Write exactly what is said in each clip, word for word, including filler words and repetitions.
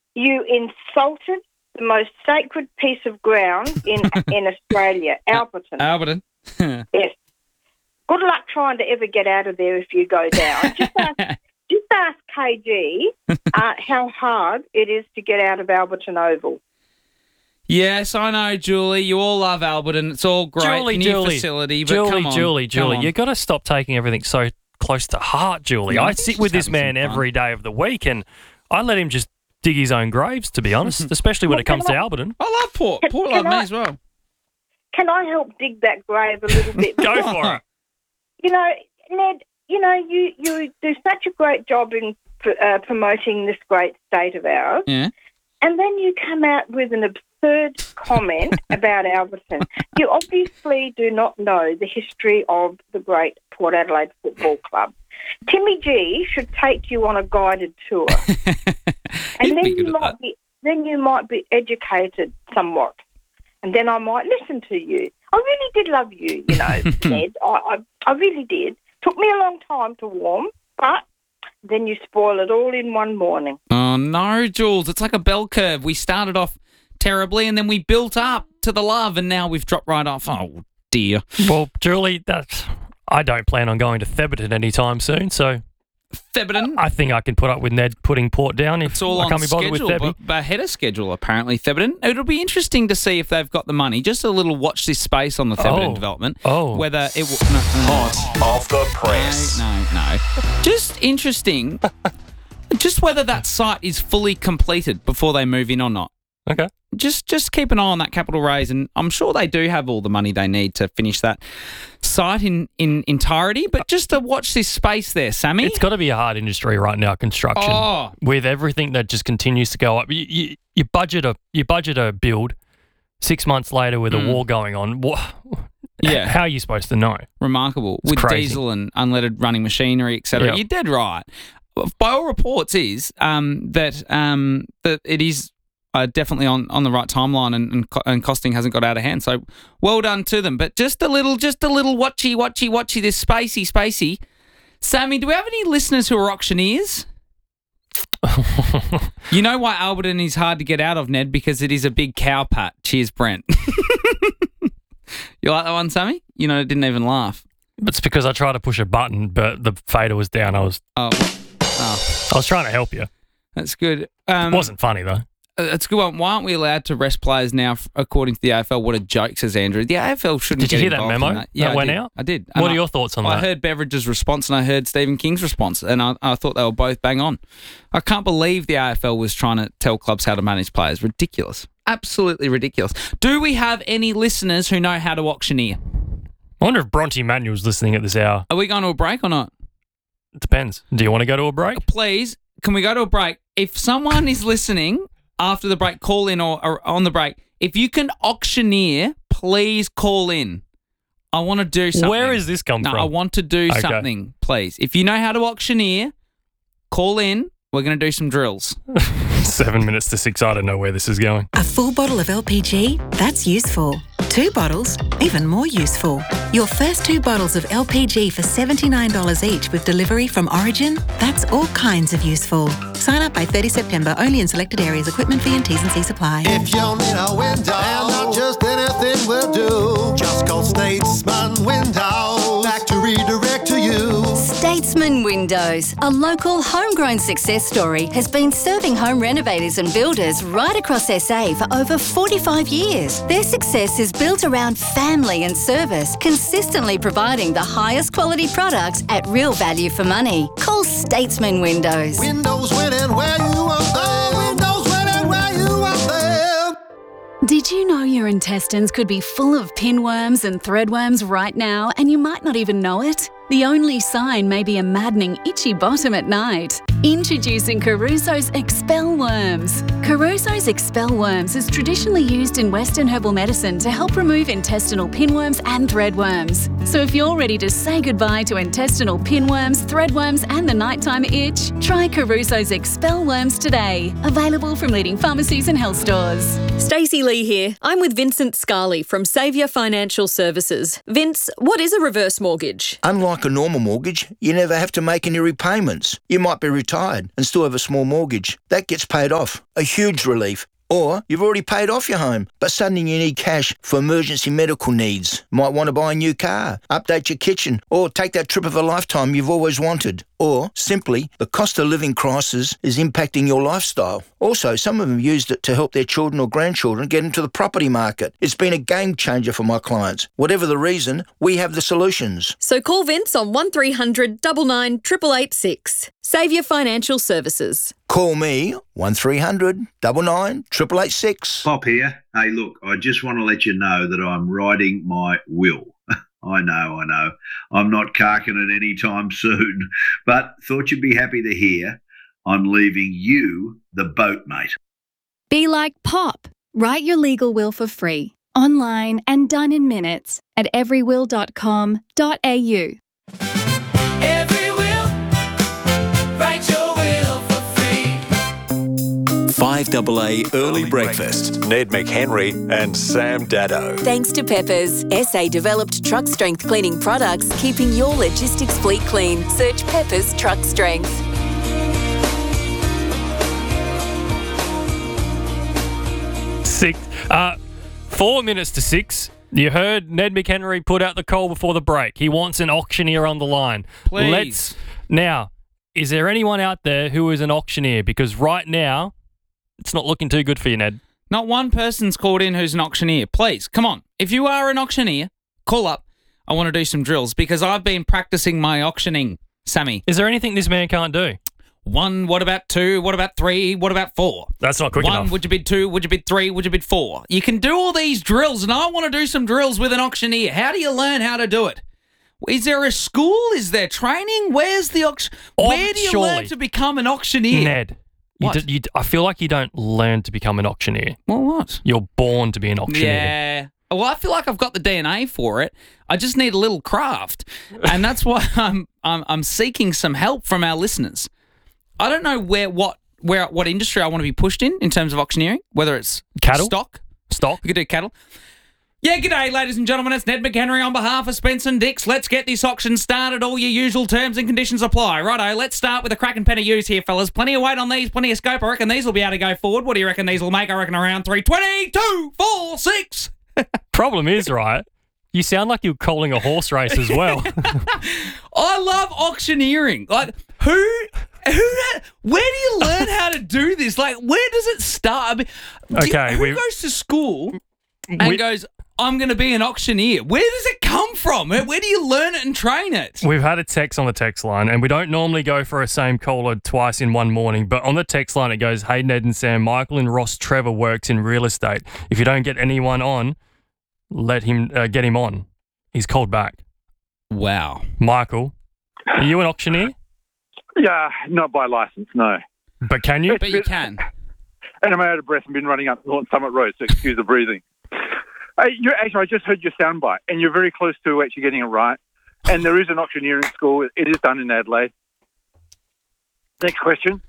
You insulted the most sacred piece of ground in in Australia, Alberton. Alberton. Yes. Good luck trying to ever get out of there if you go down. Just ask, just ask K G uh, how hard it is to get out of Alberton Oval. Yes, I know, Julie. You all love Alberton. It's all great. Julie, New Julie, facility, but Julie, come on, Julie, come Julie, on. you got to stop taking everything so close to heart, Julie. Yeah, I he's sit with just this man having some fun. every day of the week, and I let him just dig his own graves, to be honest, especially when Well, it comes can to I- Alberton. I love Port. Can- Port can love me I- as well. Can I help dig that grave a little bit? Go for it. You know, Ned, you know, you, you do such a great job in uh, promoting this great state of ours, Yeah. and then you come out with an absurd comment about Alberton. You obviously do not know the history of the great Port Adelaide Football Club. Timmy G should take you on a guided tour, and He'd then be good you at might that. be then you might be educated somewhat, and then I might listen to you. I really did love you, you know, Ned. I, I I really did. Took me a long time to warm, but then you spoil it all in one morning. Oh, no, Jules. It's like a bell curve. We started off terribly and then we built up to the love and now we've dropped right off. Oh, dear. Well, Julie, that's, I don't plan on going to Theberton anytime soon, so Theberton. I think I can put up with Ned putting Port down if It's all I on can't be bothered schedule, with Thebby. but, but ahead of schedule, apparently, Theberton. It'll be interesting to see if they've got the money. Just a little watch this space on the Theberton Oh. development. Oh. Whether it will... No, no, no. Hot off the press. No, no, no. Just interesting. Just whether that site is fully completed before they move in or not. Okay. Just just keep an eye on that capital raise, and I'm sure they do have all the money they need to finish that site in, in entirety, but just to watch this space there, Sammy. It's got to be a hard industry right now, construction. Oh. With everything that just continues to go up. You, you, you budget a you budget a build six months later with Mm. a war going on. What, Yeah. How are you supposed to know? Remarkable. It's With crazy. diesel and unleaded running machinery, et cetera. Yep. You're dead right. By all reports is um, that um, that it is uh, definitely on, on the right timeline and, and co- and costing hasn't got out of hand. So well done to them. But just a little, just a little watchy, watchy, watchy, this spacey, spacey. Sammy, do we have any listeners who are auctioneers? You know why Alberton is hard to get out of, Ned? Because it is a big cow pat. Cheers, Brent. You like that one, Sammy? You know, it didn't even laugh. It's because I tried to push a button, but the fader was down. I was Oh, oh I was trying to help you. that's good. Um, It wasn't funny though. That's a good one. Why aren't we allowed to rest players now, f- according to the A F L? What a joke, says Andrew. The A F L shouldn't Did you get hear that involved memo in that. Yeah, that I went did. out? I did. What And are I- your thoughts on I that? heard Beveridge's response and I heard Stephen King's response, and I, I thought they were both bang on. I can't believe the A F L was trying to tell clubs how to manage players. Ridiculous. Absolutely ridiculous. Do we have any listeners who know how to auctioneer? I wonder if Bronte Manuel's listening at this hour. Are we going to a break or not? It depends. Do you want to go to a break? Please, can we go to a break? If someone is listening after the break, call in or, or on the break. If you can auctioneer, please call in. I want to do something. Where is this come No, from? I want to do Okay. something, please. If you know how to auctioneer, call in. We're going to do some drills. Seven minutes to six. I don't know where this is going. A full bottle of L P G? That's useful. Two bottles? Even more useful. Your first two bottles of L P G for seventy-nine dollars each with delivery from Origin? That's all kinds of useful. Sign up by thirtieth September, only in selected areas. Equipment fee and T's and C's apply. If you need a window, and not just anything will do, just call Statesman Windows. Factory direct to you. Statesman Windows, a local homegrown success story, has been serving home renovators and builders right across S A for over forty-five years. Their success is built around family and service, consistently providing the highest quality products at real value for money. Call Statesman Windows. Windows winning where you want them. Windows winning where you want them. Did you know your intestines could be full of pinworms and threadworms right now and you might not even know it? The only sign may be a maddening itchy bottom at night. Introducing Caruso's Expel Worms. Caruso's Expel Worms is traditionally used in Western herbal medicine to help remove intestinal pinworms and threadworms. So if you're ready to say goodbye to intestinal pinworms, threadworms and the nighttime itch, try Caruso's Expel Worms today. Available from leading pharmacies and health stores. Stacey Lee here. I'm with Vincent Scarley from Saviour Financial Services. Vince, what is a reverse mortgage? Unlike a normal mortgage, you never have to make any repayments. You might be retired retired and still have a small mortgage. That gets paid off. A huge relief. Or you've already paid off your home, but suddenly you need cash for emergency medical needs. Might want to buy a new car, update your kitchen, or take that trip of a lifetime you've always wanted. Or, simply, the cost of living crisis is impacting your lifestyle. Also, some of them used it to help their children or grandchildren get into the property market. It's been a game changer for my clients. Whatever the reason, we have the solutions. So call Vince on one three hundred nine nine eight eight eight six. Saviour Financial Services. Call me, one three hundred nine nine eight eight eight six. Pop here. Hey, look, I just want to let you know that I'm writing my will. I know, I know. I'm not carking it anytime soon, but thought you'd be happy to hear I'm leaving you the boat, mate. Be like Pop. Write your legal will for free, online and done in minutes at every will dot com dot a u. Every will, write your will for free. five A A Early Breakfast. Ned McHenry and Sam Daddo. Thanks to Peppers, S A-developed truck strength cleaning products, keeping your logistics fleet clean. Search Peppers Truck Strength. Six, uh, four minutes to six. You heard Ned McHenry put out the call before the break. He wants an auctioneer on the line. Please. Let's now. Is there anyone out there who is an auctioneer? Because right now, it's not looking too good for you, Ned. Not one person's called in who's an auctioneer. Please, come on. If you are an auctioneer, call up. I want to do some drills because I've been practicing my auctioning, Sammy. Is there anything this man can't do? One, what about two? What about three? What about four? That's not quick One, enough. would you bid two? Would you bid three? Would you bid four? You can do all these drills, and I want to do some drills with an auctioneer. How do you learn how to do it? Is there a school? Is there training? Where's the auction? Oh, Where do you surely. learn to become an auctioneer? Ned, you What? d- you d- I feel like you don't learn to become an auctioneer. Well, what? You're born to be an auctioneer. Yeah. Well, I feel like I've got the D N A for it. I just need a little craft, and that's why I'm I'm I'm seeking some help from our listeners. I don't know where what where what industry I want to be pushed in in terms of auctioneering. Whether it's Cattle? stock, Stock. we could do cattle. Yeah, g'day, ladies and gentlemen. It's Ned McHenry on behalf of Spence and Dix. Let's get this auction started. All your usual terms and conditions apply. Righto, let's start with a cracking pen of use here, fellas. Plenty of weight on these, plenty of scope. I reckon these will be able to go forward. What do you reckon these will make? I reckon around three twenty, two, four, six. Problem is, right, you sound like you're calling a horse race as well. I love auctioneering. Like, who... Who? Where do you learn how to do this? Like, where does it start? I mean, do you- Okay, who we've- goes to school and We- goes, I'm going to be an auctioneer? Where does it come from? Where, where do you learn it and train it? We've had a text on the text line, and we don't normally go for a same caller twice in one morning, but on the text line it goes, hey, Ned and Sam, Michael and Ross Trevor works in real estate. If you don't get anyone on, let him uh, get him on. He's called back. Wow. Michael, are you an auctioneer? Yeah, not by license, no. But can you? But you can. And I'm out of breath and been running up North Summit Road, so excuse the breathing. Hey, you actually, I just heard your soundbite, and you're very close to actually getting it right. And there is an auctioneering school. It is done in Adelaide. Next question.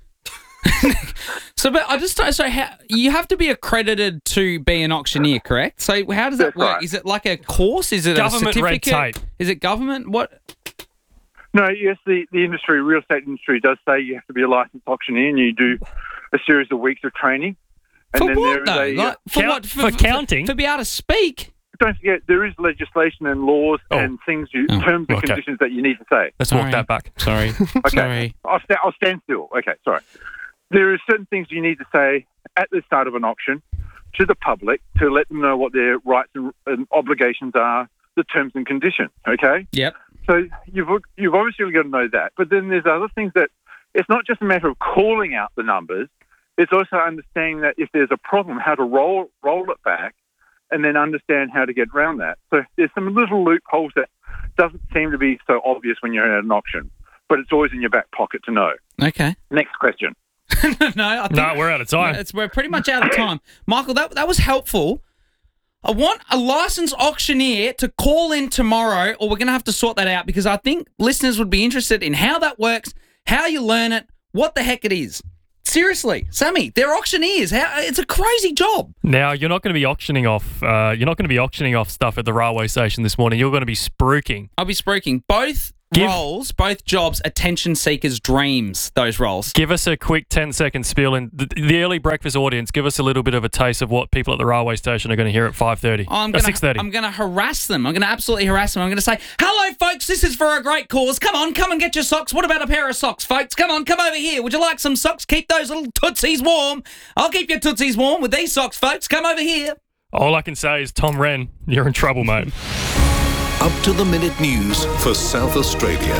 So, but I just don't, so how, you have to be accredited to be an auctioneer, correct? So how does that That's work? right. Is it like a course? Is it Government a red certificate? tape. Is it government? What? No, yes, the, the industry, real estate industry, does say you have to be a licensed auctioneer, and you do a series of weeks of training. And For then what, there though? is a, Like, for Count- what? for counting? For, for be able to speak? don't forget, there is legislation and laws Oh. and things, you, Oh, terms and okay. conditions that you need to say. Let's Sorry. walk that back. Sorry. Okay. Sorry. I'll, sta- I'll stand still. Okay, sorry. There are certain things you need to say at the start of an auction to the public to let them know what their rights and, and obligations are, the terms and conditions, okay? Yep. So you've you've obviously got to know that. But then there's other things that it's not just a matter of calling out the numbers. It's also understanding that if there's a problem, how to roll roll it back and then understand how to get around that. So there's some little loopholes that doesn't seem to be so obvious when you're at an auction, but it's always in your back pocket to know. Okay. Next question. no, I think, No, we're out of time. No, it's, we're pretty much out of time. Michael, that that was helpful. I want a licensed auctioneer to call in tomorrow, or we're going to have to sort that out because I think listeners would be interested in how that works, how you learn it, what the heck it is. Seriously, Sammy, they're auctioneers. How, it's a crazy job. Now, you're not going to be auctioning off uh, you're not going to be auctioning off stuff at the railway station this morning. You're going to be spruiking. I'll be spruiking both Give- roles, both jobs, attention seekers' dreams, those roles. Give us a quick ten-second spiel. And the, the early breakfast audience, give us a little bit of a taste of what people at the railway station are going to hear at five thirty I'm or gonna, six thirty. I'm going to harass them. I'm going to absolutely harass them. I'm going to say, hello, folks, this is for a great cause. Come on, come and get your socks. What about a pair of socks, folks? Come on, come over here. Would you like some socks? Keep those little tootsies warm. I'll keep your tootsies warm with these socks, folks. Come over here. All I can say is, Tom Wren, you're in trouble, mate. Up-to-the-minute news for South Australia.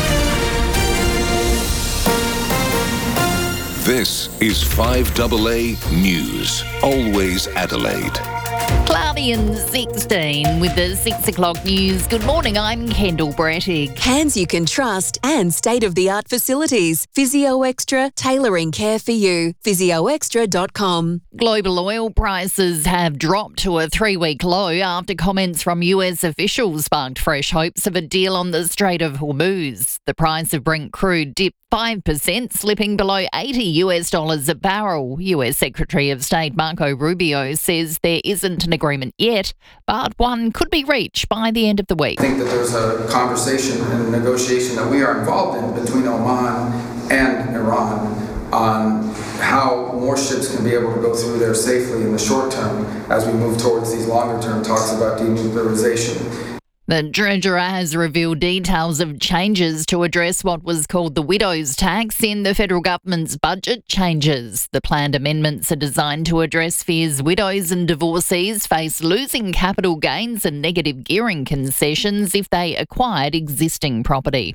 This is five A A News. Always Adelaide. Cloudy and sixteen with the six o'clock news. Good morning, I'm Kendall Brettig. Hands you can trust and state-of-the-art facilities. Physio Extra, tailoring care for you. physio extra dot com. Global oil prices have dropped to a three-week low after comments from U S officials sparked fresh hopes of a deal on the Strait of Hormuz. The price of Brent crude dipped five percent, slipping below eighty U S dollars a barrel. U S Secretary of State Marco Rubio says there isn't an agreement yet, but one could be reached by the end of the week. I think that there's a conversation and a negotiation that we are involved in between Oman and Iran on how more ships can be able to go through there safely in the short term as we move towards these longer term talks about denuclearization. The Treasurer has revealed details of changes to address what was called the widow's tax in the federal government's budget changes. The planned amendments are designed to address fears widows and divorcees face losing capital gains and negative gearing concessions if they acquired existing property.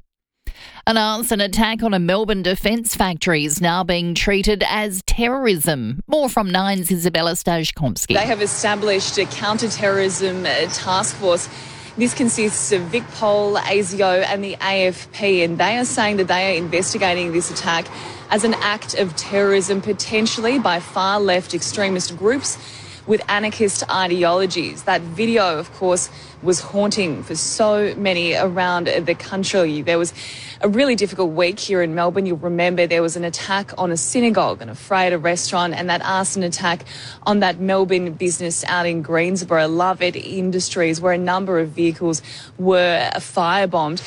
An arson attack on a Melbourne defence factory is now being treated as terrorism. More from Nine's Isabella Stajkomski. They have established a counter-terrorism task force. This consists of VicPol, A S I O and the A F P, and they are saying that they are investigating this attack as an act of terrorism, potentially by far-left extremist groups with anarchist ideologies. That video, of course, was haunting for so many around the country. There was a really difficult week here in Melbourne. You'll remember there was an attack on a synagogue, an Ephrata restaurant, and that arson attack on that Melbourne business out in Greensboro, Lovett Industries, where a number of vehicles were firebombed.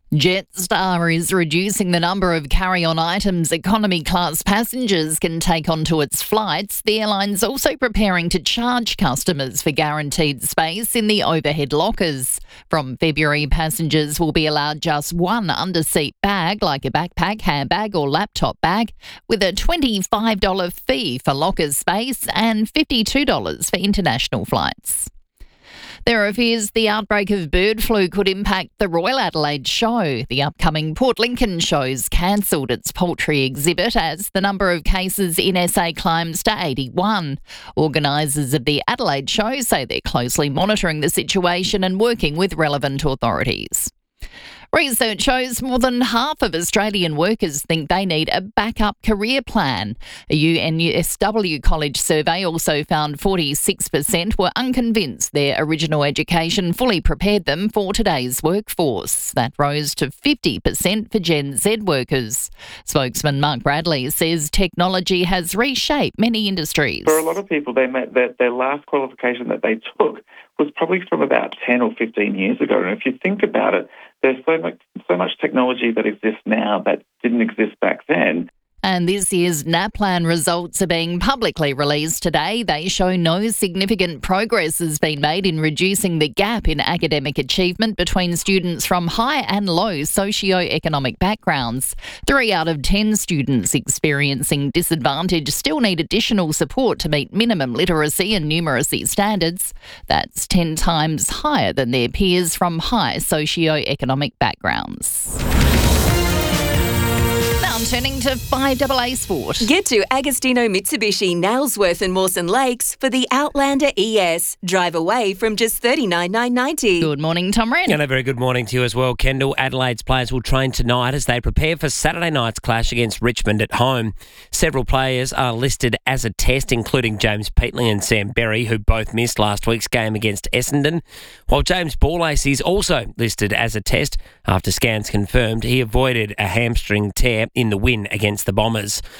Jetstar is reducing the number of carry-on items economy class passengers can take onto its flights. The airline's also preparing to charge customers for guaranteed space in the overhead lockers. From February, passengers will be allowed just one under-seat bag, like a backpack, handbag or laptop bag, with a twenty-five dollars fee for locker space and fifty-two dollars for international flights. There are fears the outbreak of bird flu could impact the Royal Adelaide Show. The upcoming Port Lincoln show's cancelled its poultry exhibit as the number of cases in S A climbs to eighty-one. Organisers of the Adelaide Show say they're closely monitoring the situation and working with relevant authorities. Research shows more than half of Australian workers think they need a backup career plan. A U N S W college survey also found forty-six percent were unconvinced their original education fully prepared them for today's workforce. That rose to fifty percent for Gen Z workers. Spokesman Mark Bradley says technology has reshaped many industries. For a lot of people, they met their, their last qualification that they took was probably from about ten or fifteen years ago. And if you think about it, there's so much, so much technology that exists now that didn't exist back then. And this year's NAPLAN results are being publicly released today. They show no significant progress has been made in reducing the gap in academic achievement between students from high and low socio-economic backgrounds. Three out of ten students experiencing disadvantage still need additional support to meet minimum literacy and numeracy standards. That's ten times higher than their peers from high socio-economic backgrounds. Now turning to five A A Sport. Get to Agostino Mitsubishi, Nailsworth and Mawson Lakes for the Outlander E S. Drive away from just thirty-nine thousand nine hundred ninety dollars. Good morning, Tom Wren. And a very good morning to you as well, Kendall. Adelaide's players will train tonight as they prepare for Saturday night's clash against Richmond at home. Several players are listed as a test, including James Peatley and Sam Berry, who both missed last week's game against Essendon, while James Ballacey is also listed as a test after scans confirmed he avoided a hamstring tear in the win against the Bombers.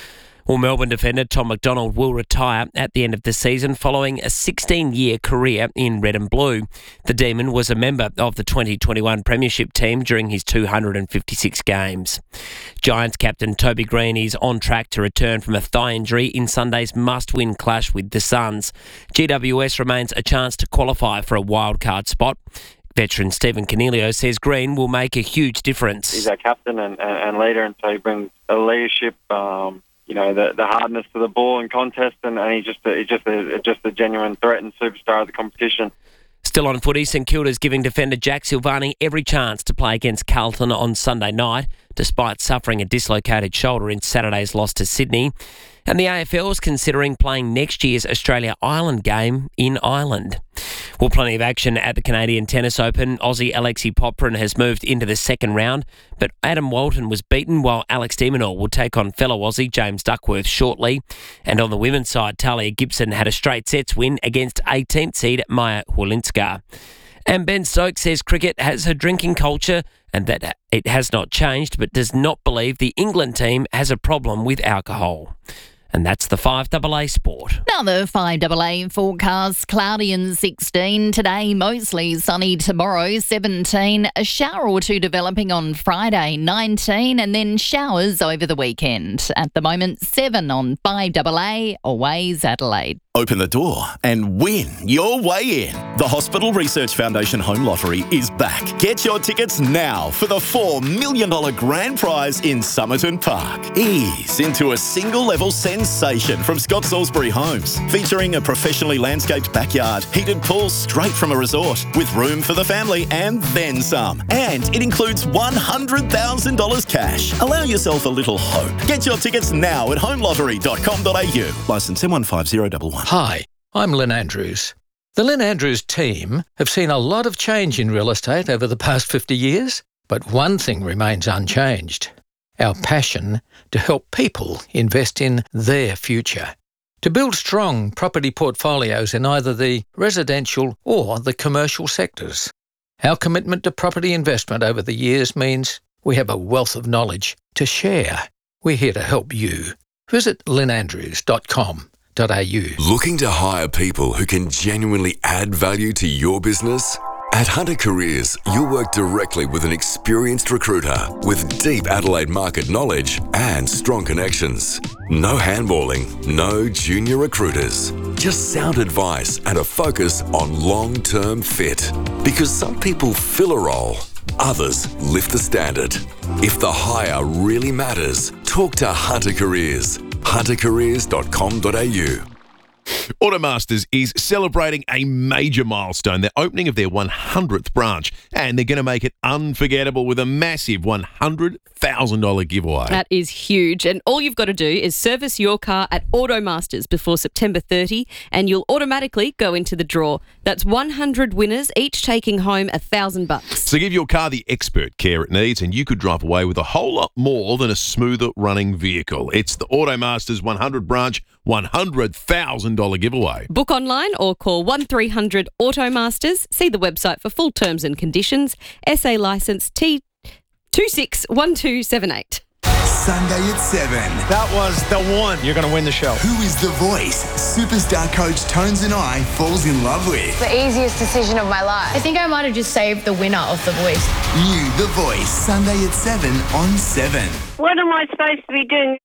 Well, Melbourne defender Tom McDonald will retire at the end of the season following a sixteen-year career in red and blue. The Demon was a member of the twenty twenty-one Premiership team during his two hundred fifty-six games. Giants captain Toby Green is on track to return from a thigh injury in Sunday's must-win clash with the Suns. G W S remains a chance to qualify for a wildcard spot. Veteran Stephen Canelio says Green will make a huge difference. He's our captain and, and, and leader, and so he brings a leadership, um, you know, the, the hardness to the ball in contest, and, and he's just a, he's just a, just a genuine threat and superstar of the competition. Still on footy, St Kilda's giving defender Jack Silvani every chance to play against Carlton on Sunday night, despite suffering a dislocated shoulder in Saturday's loss to Sydney. And the A F L is considering playing next year's Australia-Ireland game in Ireland. Well, plenty of action at the Canadian Tennis Open. Aussie Alexei Popyrin has moved into the second round, but Adam Walton was beaten, while Alex de Minaur will take on fellow Aussie James Duckworth shortly. And on the women's side, Talia Gibson had a straight sets win against eighteenth seed Maya Hurlinska. And Ben Stokes says cricket has a drinking culture and that it has not changed, but does not believe the England team has a problem with alcohol. And that's the five A A Sport. Now the five A A forecast, cloudy and sixteen. Today, mostly sunny. Tomorrow, seventeen. A shower or two developing on Friday, nineteen. And then showers over the weekend. At the moment, seven on five A A, Always Adelaide. Open the door and win your way in. The Hospital Research Foundation Home Lottery is back. Get your tickets now for the four million dollars grand prize in Somerton Park. Ease into a single-level sensation from Scott Salisbury Homes, featuring a professionally landscaped backyard, heated pool straight from a resort, with room for the family and then some. And it includes one hundred thousand dollars cash. Allow yourself a little hope. Get your tickets now at home lottery dot com dot a u. Licence M one five zero one one. Hi, I'm Lynn Andrews. The Lynn Andrews team have seen a lot of change in real estate over the past fifty years, but one thing remains unchanged: our passion to help people invest in their future. To build strong property portfolios in either the residential or the commercial sectors. Our commitment to property investment over the years means we have a wealth of knowledge to share. We're here to help you. Visit lynn andrews dot com. Looking to hire people who can genuinely add value to your business? At Hunter Careers, you'll work directly with an experienced recruiter with deep Adelaide market knowledge and strong connections. No handballing, no junior recruiters. Just sound advice and a focus on long-term fit. Because some people fill a role, others lift the standard. If the hire really matters, talk to Hunter Careers. hunter careers dot com dot a u. Automasters is celebrating a major milestone, the opening of their one hundredth branch, and they're going to make it unforgettable with a massive one hundred thousand dollars giveaway. That is huge, and all you've got to do is service your car at Automasters before September thirtieth, and you'll automatically go into the draw. That's one hundred winners, each taking home a thousand bucks. So give your car the expert care it needs, and you could drive away with a whole lot more than a smoother running vehicle. It's the Automasters one hundred branch one hundred thousand dollars giveaway. Book online or call one three hundred Automasters. See the website for full terms and conditions. S A licence T two six one two seven eight. Sunday at seven. That was the one. You're going to win the show. Who is the voice superstar coach Tones and I falls in love with? The easiest decision of my life. I think I might have just saved the winner of The Voice. You, The Voice, Sunday at seven on seven. What am I supposed to be doing?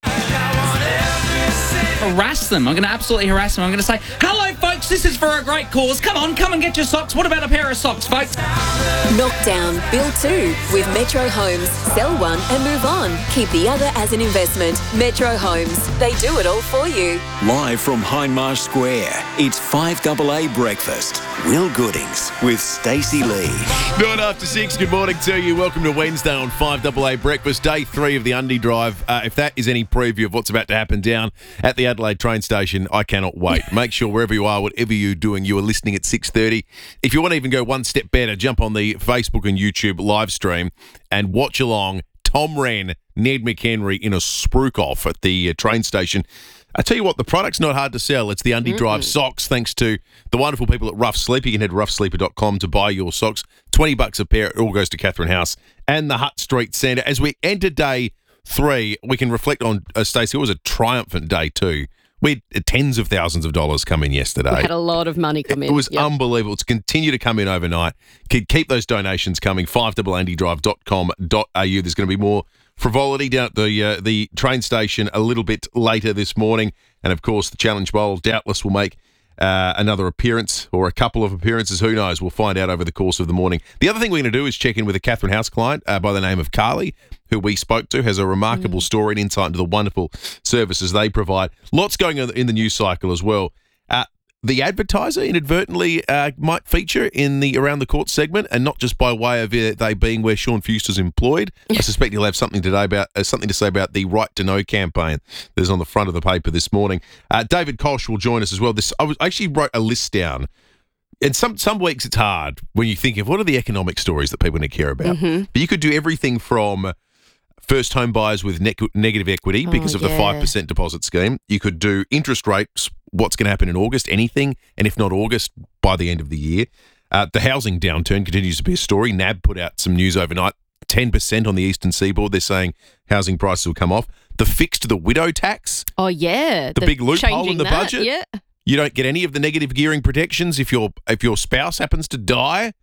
Harass them. I'm going to absolutely harass them. I'm going to say, hello, folks, this is for a great cause. Come on, come and get your socks. What about a pair of socks, folks? Knockdown, build two with Metro Homes. Sell one and move on. Keep the other as an investment. Metro Homes. They do it all for you. Live from Hindmarsh Square, it's five A A Breakfast. Will Goodings with Stacey Lee. Nine after six, good morning to you. Welcome to Wednesday on five A A Breakfast, day three of the Undie Drive. Uh, if that is any preview of what's about to happen down at the Adelaide train station, I cannot wait. Make sure wherever you are, whatever you're doing, you are listening at six thirty. If you want to even go one step better, jump on the Facebook and YouTube live stream and watch along Tom Wren, Ned McHenry in a spruik off at the uh, train station. I tell you what, the product's not hard to sell. It's the Undie Drive socks, thanks to the wonderful people at Rough Sleep. You can head to rough sleeper dot com to buy your socks. twenty bucks a pair. It all goes to Catherine House and the Hutt Street Centre. As we enter day Three, we can reflect on, uh, Stacey, it was a triumphant day too. We had tens of thousands of dollars come in yesterday. We had a lot of money come it, in. It was yep. unbelievable. It's continue to come in overnight. Keep those donations coming. five andy drive dot com dot a u. There's going to be more frivolity down at the uh, the train station a little bit later this morning. And, of course, the Challenge Bowl doubtless will make uh, another appearance or a couple of appearances. Who knows? We'll find out over the course of the morning. The other thing we're going to do is check in with a Catherine House client uh, by the name of Carly, who we spoke to, has a remarkable mm. story and insight into the wonderful services they provide. Lots going on in the news cycle as well. Uh, the advertiser inadvertently uh, might feature in the Around the Court segment, and not just by way of uh, they being where Sean Fuster's employed. I suspect he'll have something today about uh, something to say about the Right to Know campaign that's on the front of the paper this morning. Uh, David Koch will join us as well. This I, was, I actually wrote a list down. And some some weeks it's hard when you think of what are the economic stories that people need to care about. Mm-hmm. But you could do everything from first home buyers with ne- negative equity because oh, of yeah. the five percent deposit scheme. You could do interest rates, what's going to happen in August, anything, and if not August, by the end of the year. Uh, the housing downturn continues to be a story. N A B put out some news overnight, ten percent on the eastern seaboard. They're saying housing prices will come off. The fix to the widow tax. Oh, yeah. The, the big loophole in the that, budget. Yeah. You don't get any of the negative gearing protections if your if your spouse happens to die.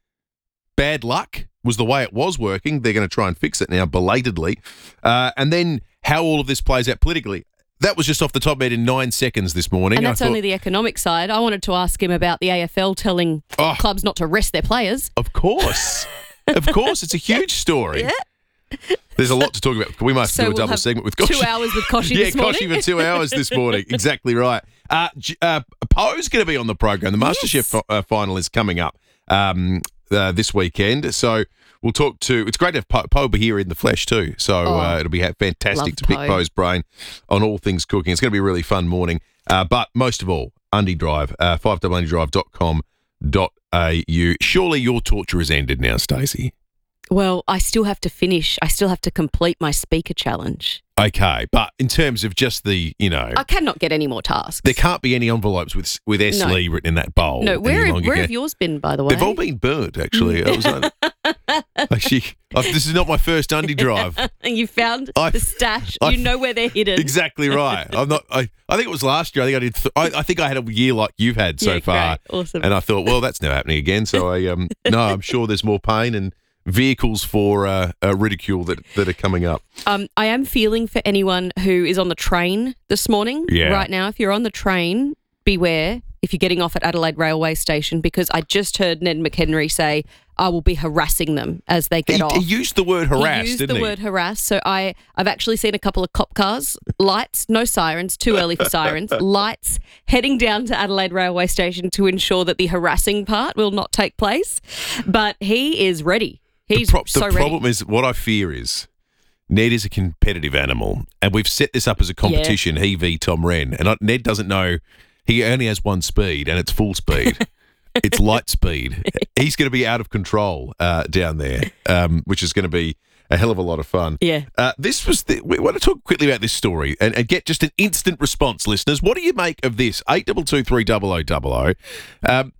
Bad luck was the way it was working. They're going to try and fix it now belatedly. Uh, and then how all of this plays out politically. That was just off the top of my head in nine seconds this morning. And that's I thought, only the economic side. I wanted to ask him about the A F L telling Oh. clubs not to rest their players. Of course. Of course. It's a huge story. Yeah. There's a lot to talk about. We must So do a we'll double have segment with Koshi. two hours with Koshi yeah, this morning. Koshi for two hours this morning. Exactly right. Uh, J- uh, Poe's going to be on the program. The MasterChef Yes. fi- uh, final is coming up um, uh, this weekend. So we'll talk to. It's great to have Po, Po be here in the flesh too. So Oh, uh, it'll be ha- fantastic love to pick Po. Poe's brain on all things cooking. It's going to be a really fun morning. Uh, but most of all, Undy Drive, uh, five andy drive dot com dot a u. Surely your torture is ended now, Stacey. Well, I still have to finish. I still have to complete my speaker challenge. Okay, but in terms of just the, you know, I cannot get any more tasks. there can't be any envelopes with with S. No. Lee written in that bowl. No, where, any have, longer, where can- have yours been, by the way? They've all been burnt, actually. I was like, actually, oh, this is not my first Undy Drive. You found I- the stash. I- you know where they're hidden. Exactly right. I'm not. I, I think it was last year. I think I did. Th- I, I think I had a year like you've had so Yeah, far. great. Awesome. And I thought, well, that's never happening again. So I um no, I'm sure there's more pain and vehicles for uh, uh, ridicule that that are coming up. Um, I am feeling for anyone who is on the train this morning. Yeah. Right now, if you're on the train, beware if you're getting off at Adelaide Railway Station, because I just heard Ned McHenry say, I will be harassing them as they get He, off. he used the word harass, he used didn't the he? word harass. So I, I've actually seen a couple of cop cars, lights, no sirens, too early for sirens, lights heading down to Adelaide Railway Station to ensure that the harassing part will not take place. But he is ready. He's the pro- so the ready. problem is, what I fear is, Ned is a competitive animal, and we've set this up as a competition. He v Tom Wren, and I, Ned doesn't know he only has one speed, and it's full speed. It's light speed. He's going to be out of control uh, down there, um, which is going to be a hell of a lot of fun. Yeah. Uh, this was. The, we want to talk quickly about this story and, and get just an instant response, listeners. What do you make of this? Eight double two three double o double o. Um,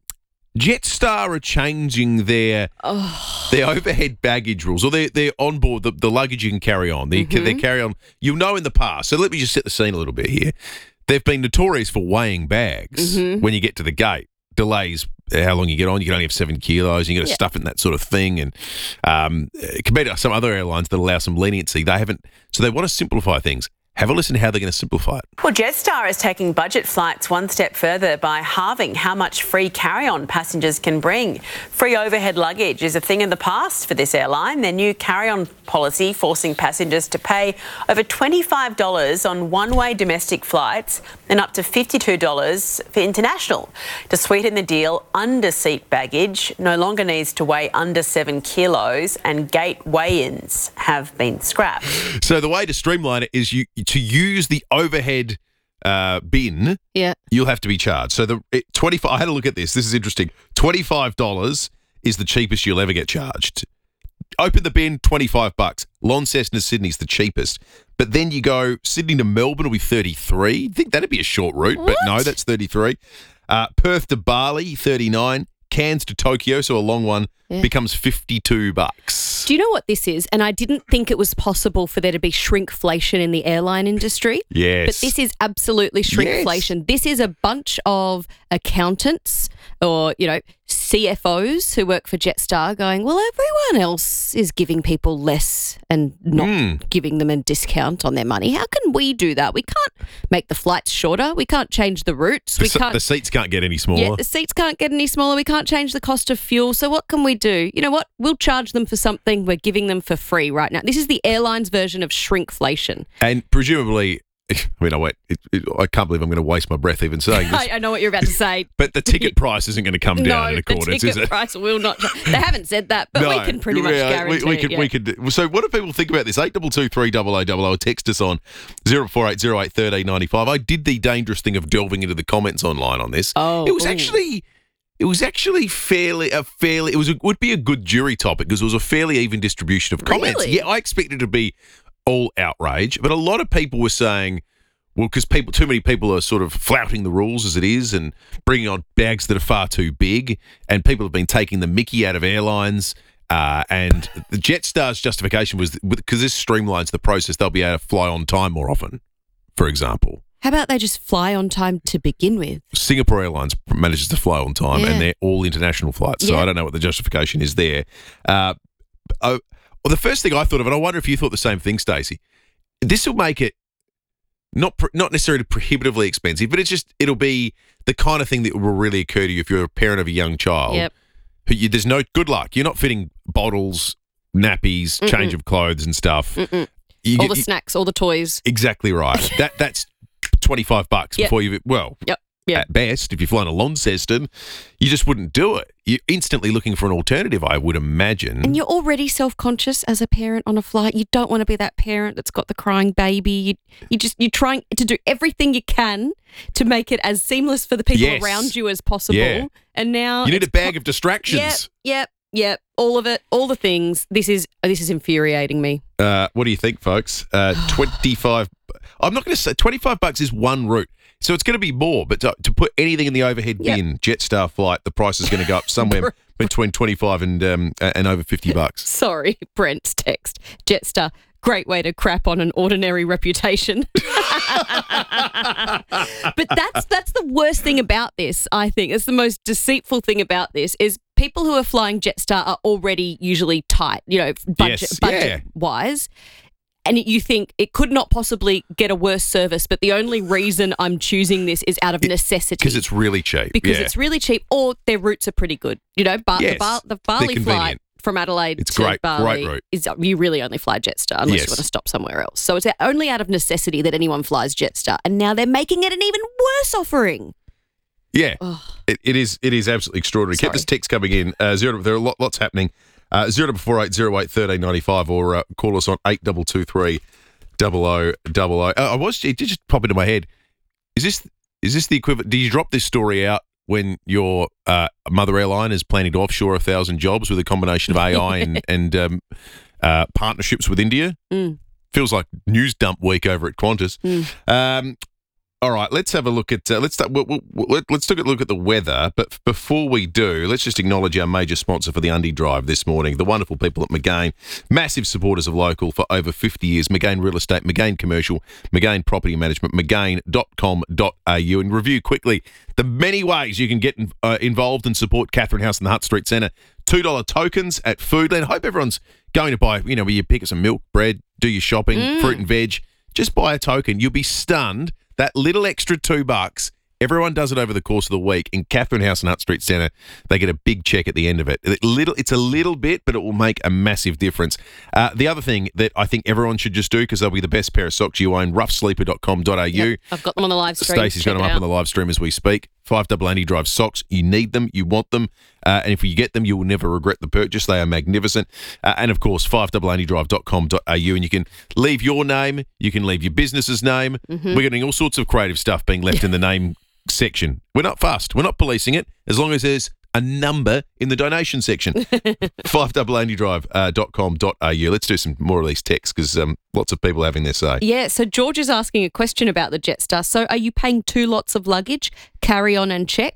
Jetstar are changing their Oh. their overhead baggage rules, or their their onboard the, the luggage you can carry on. They Mhm. they carry on. You'll know in the past. So let me just set the scene a little bit here. They've been notorious for weighing bags Mhm. when you get to the gate. Delays how long you get on. You can only have seven kilos. You got to Yeah. stuff it in that sort of thing. And um, compared to some other airlines that allow some leniency, they haven't. So they want to simplify things. Have a listen to how they're going to simplify it. Well, Jetstar is taking budget flights one step further by halving how much free carry-on passengers can bring. Free overhead luggage is a thing of the past for this airline. Their new carry-on policy forcing passengers to pay over twenty-five dollars on one-way domestic flights and up to fifty-two dollars for international. To sweeten the deal, under-seat baggage no longer needs to weigh under seven kilos and gate weigh-ins have been scrapped. So the way to streamline it is you to use the overhead uh, bin. Yeah. You'll have to be charged. So the it, twenty-five. I had a look at this. This is interesting. Twenty-five dollars is the cheapest you'll ever get charged. Open the bin, twenty-five bucks. Launceston to Sydney's the cheapest. But then you go Sydney to Melbourne will be thirty-three. You'd think that'd be a short route, but no, that's thirty-three. Uh, Perth to Bali, thirty-nine. Cairns to Tokyo, so a long one, Yeah. becomes fifty-two bucks. Do you know what this is? And I didn't think it was possible for there to be shrinkflation in the airline industry. Yes. But this is absolutely shrinkflation. Yes. This is a bunch of accountants or, you know, C F Os who work for Jetstar going, well, everyone else is giving people less and not mm. giving them a discount on their money. How can we do that? We can't make the flights shorter. We can't change the routes. The, we can't, the seats can't get any smaller. Yeah, the seats can't get any smaller. We can't change the cost of fuel. So what can we do? You know what? We'll charge them for something we're giving them for free right now. This is the airline's version of shrinkflation. And presumably, I mean, I wait. It, it, I can't believe I'm going to waste my breath even saying this. I, I know what you're about to say. But the ticket price isn't going to come down no, in accordance, the is ticket it? price will not. They haven't said that, but no, we can pretty much yeah, guarantee we, we could, it. Yeah. we could. So, what do people think about this? Eight double two three double o double o. Text us on zero four eight zero eight thirteen ninety five. I did the dangerous thing of delving into the comments online on this. Oh, it was ooh. actually. It was actually fairly a fairly. It was a, would be a good jury topic because it was a fairly even distribution of comments. Really? Yeah, I expected it to be all outrage, but a lot of people were saying, well, because people, too many people are sort of flouting the rules as it is and bringing on bags that are far too big, and people have been taking the mickey out of airlines. Uh, and the Jetstar's justification was because this streamlines the process, they'll be able to fly on time more often, for example. How about they just fly on time to begin with? Singapore Airlines manages to fly on time, Yeah. and they're all international flights, so Yeah. I don't know what the justification is there. Uh, oh, well, the first thing I thought of, and I wonder if you thought the same thing, Stacey, this will make it not pr- not necessarily prohibitively expensive, but it's just it'll be the kind of thing that will really occur to you if you're a parent of a young child. Yep. Who you, there's no good luck. You're not fitting bottles, nappies, Mm-mm. change of clothes, and stuff. Mm-mm. You all get- the you- snacks, all the toys. Exactly right. that that's twenty-five bucks Yep. before you well. Yep. Yep. At best, if you're flying a Launceston, you just wouldn't do it. You're instantly looking for an alternative, I would imagine. And you're already self-conscious as a parent on a flight. You don't want to be that parent that's got the crying baby. You, you just you're trying to do everything you can to make it as seamless for the people Yes. around you as possible. Yeah. And now You need it's a bag of distractions. Yep, yep, yep. All of it, all the things. This is this is infuriating me. Uh, what do you think, folks? Uh, twenty-five. I'm not going to say twenty-five bucks is one route, so it's going to be more. But to, to put anything in the overhead Yep. bin, Jetstar flight, the price is going to go up somewhere between twenty-five and um, and over fifty bucks. Sorry, Brent's text. Jetstar, great way to crap on an ordinary reputation. But that's that's the worst thing about this, I think. It's the most deceitful thing about this is people who are flying Jetstar are already usually tight, you know, budget, Yes, budget yeah. wise. And you think it could not possibly get a worse service, but the only reason I'm choosing this is out of necessity. Because it's really cheap. Because yeah. it's really cheap, or their routes are pretty good. You know, but Yes, the, bar- the they're Bali flight convenient. from Adelaide It's to great, Bali great route. is you really only fly Jetstar unless Yes. you want to stop somewhere else. So it's only out of necessity that anyone flies Jetstar, and now they're making it an even worse offering. Yeah, it, it is. It is absolutely extraordinary. Keep this text coming in. Uh, zero. There are lot, lots happening. Uh, zero double four eight zero eight thirteen ninety five, or uh, call us on eight double two three double o double o. I was. It did just pop into my head. Is this is this the equivalent? Did you drop this story out when your uh, mother airline is planning to offshore a thousand jobs with a combination of A I and and um, uh, partnerships with India? Mm. Feels like news dump week over at Qantas. Mm. Um, all right, let's have a look at uh, let's start, we'll, we'll, we'll, let's take a look at the weather. But f- before we do, let's just acknowledge our major sponsor for the Undie Drive this morning, the wonderful people at McGain, massive supporters of local for over fifty years. McGain Real Estate, McGain Commercial, McGain Property Management, McGain dot com dot a u, and review quickly the many ways you can get in, uh, involved and support Catherine House and the Hutt Street Centre. two dollar tokens at Foodland. I hope everyone's going to buy, you know, where you pick up some milk, bread, do your shopping, Mm. fruit and veg. Just buy a token. You'll be stunned. That little extra two bucks, everyone does it over the course of the week. In Catherine House and Hutt Street Centre, they get a big check at the end of it. It little, it's a little bit, but it will make a massive difference. Uh, the other thing that I think everyone should just do, because they'll be the best pair of socks you own, rough sleeper dot com dot a u. Yep, I've got them on the live stream. Stacey's got Check them it up out. on the live stream as we speak. Five double Andy Drive socks. You need them. You want them. Uh, and if you get them, you will never regret the purchase. They are magnificent. Uh, and of course, five double andy drive dot com dot a u. And you can leave your name. You can leave your business's name. Mhm. We're getting all sorts of creative stuff being left in the name section. We're not fussed. We're not policing it as long as there's a number in the donation section. five double andy drive dot com dot a u. Let's do some more of these texts because um, lots of people are having their say. Yeah, so George is asking a question about the Jetstar. So are you paying two lots of luggage, carry on and checked?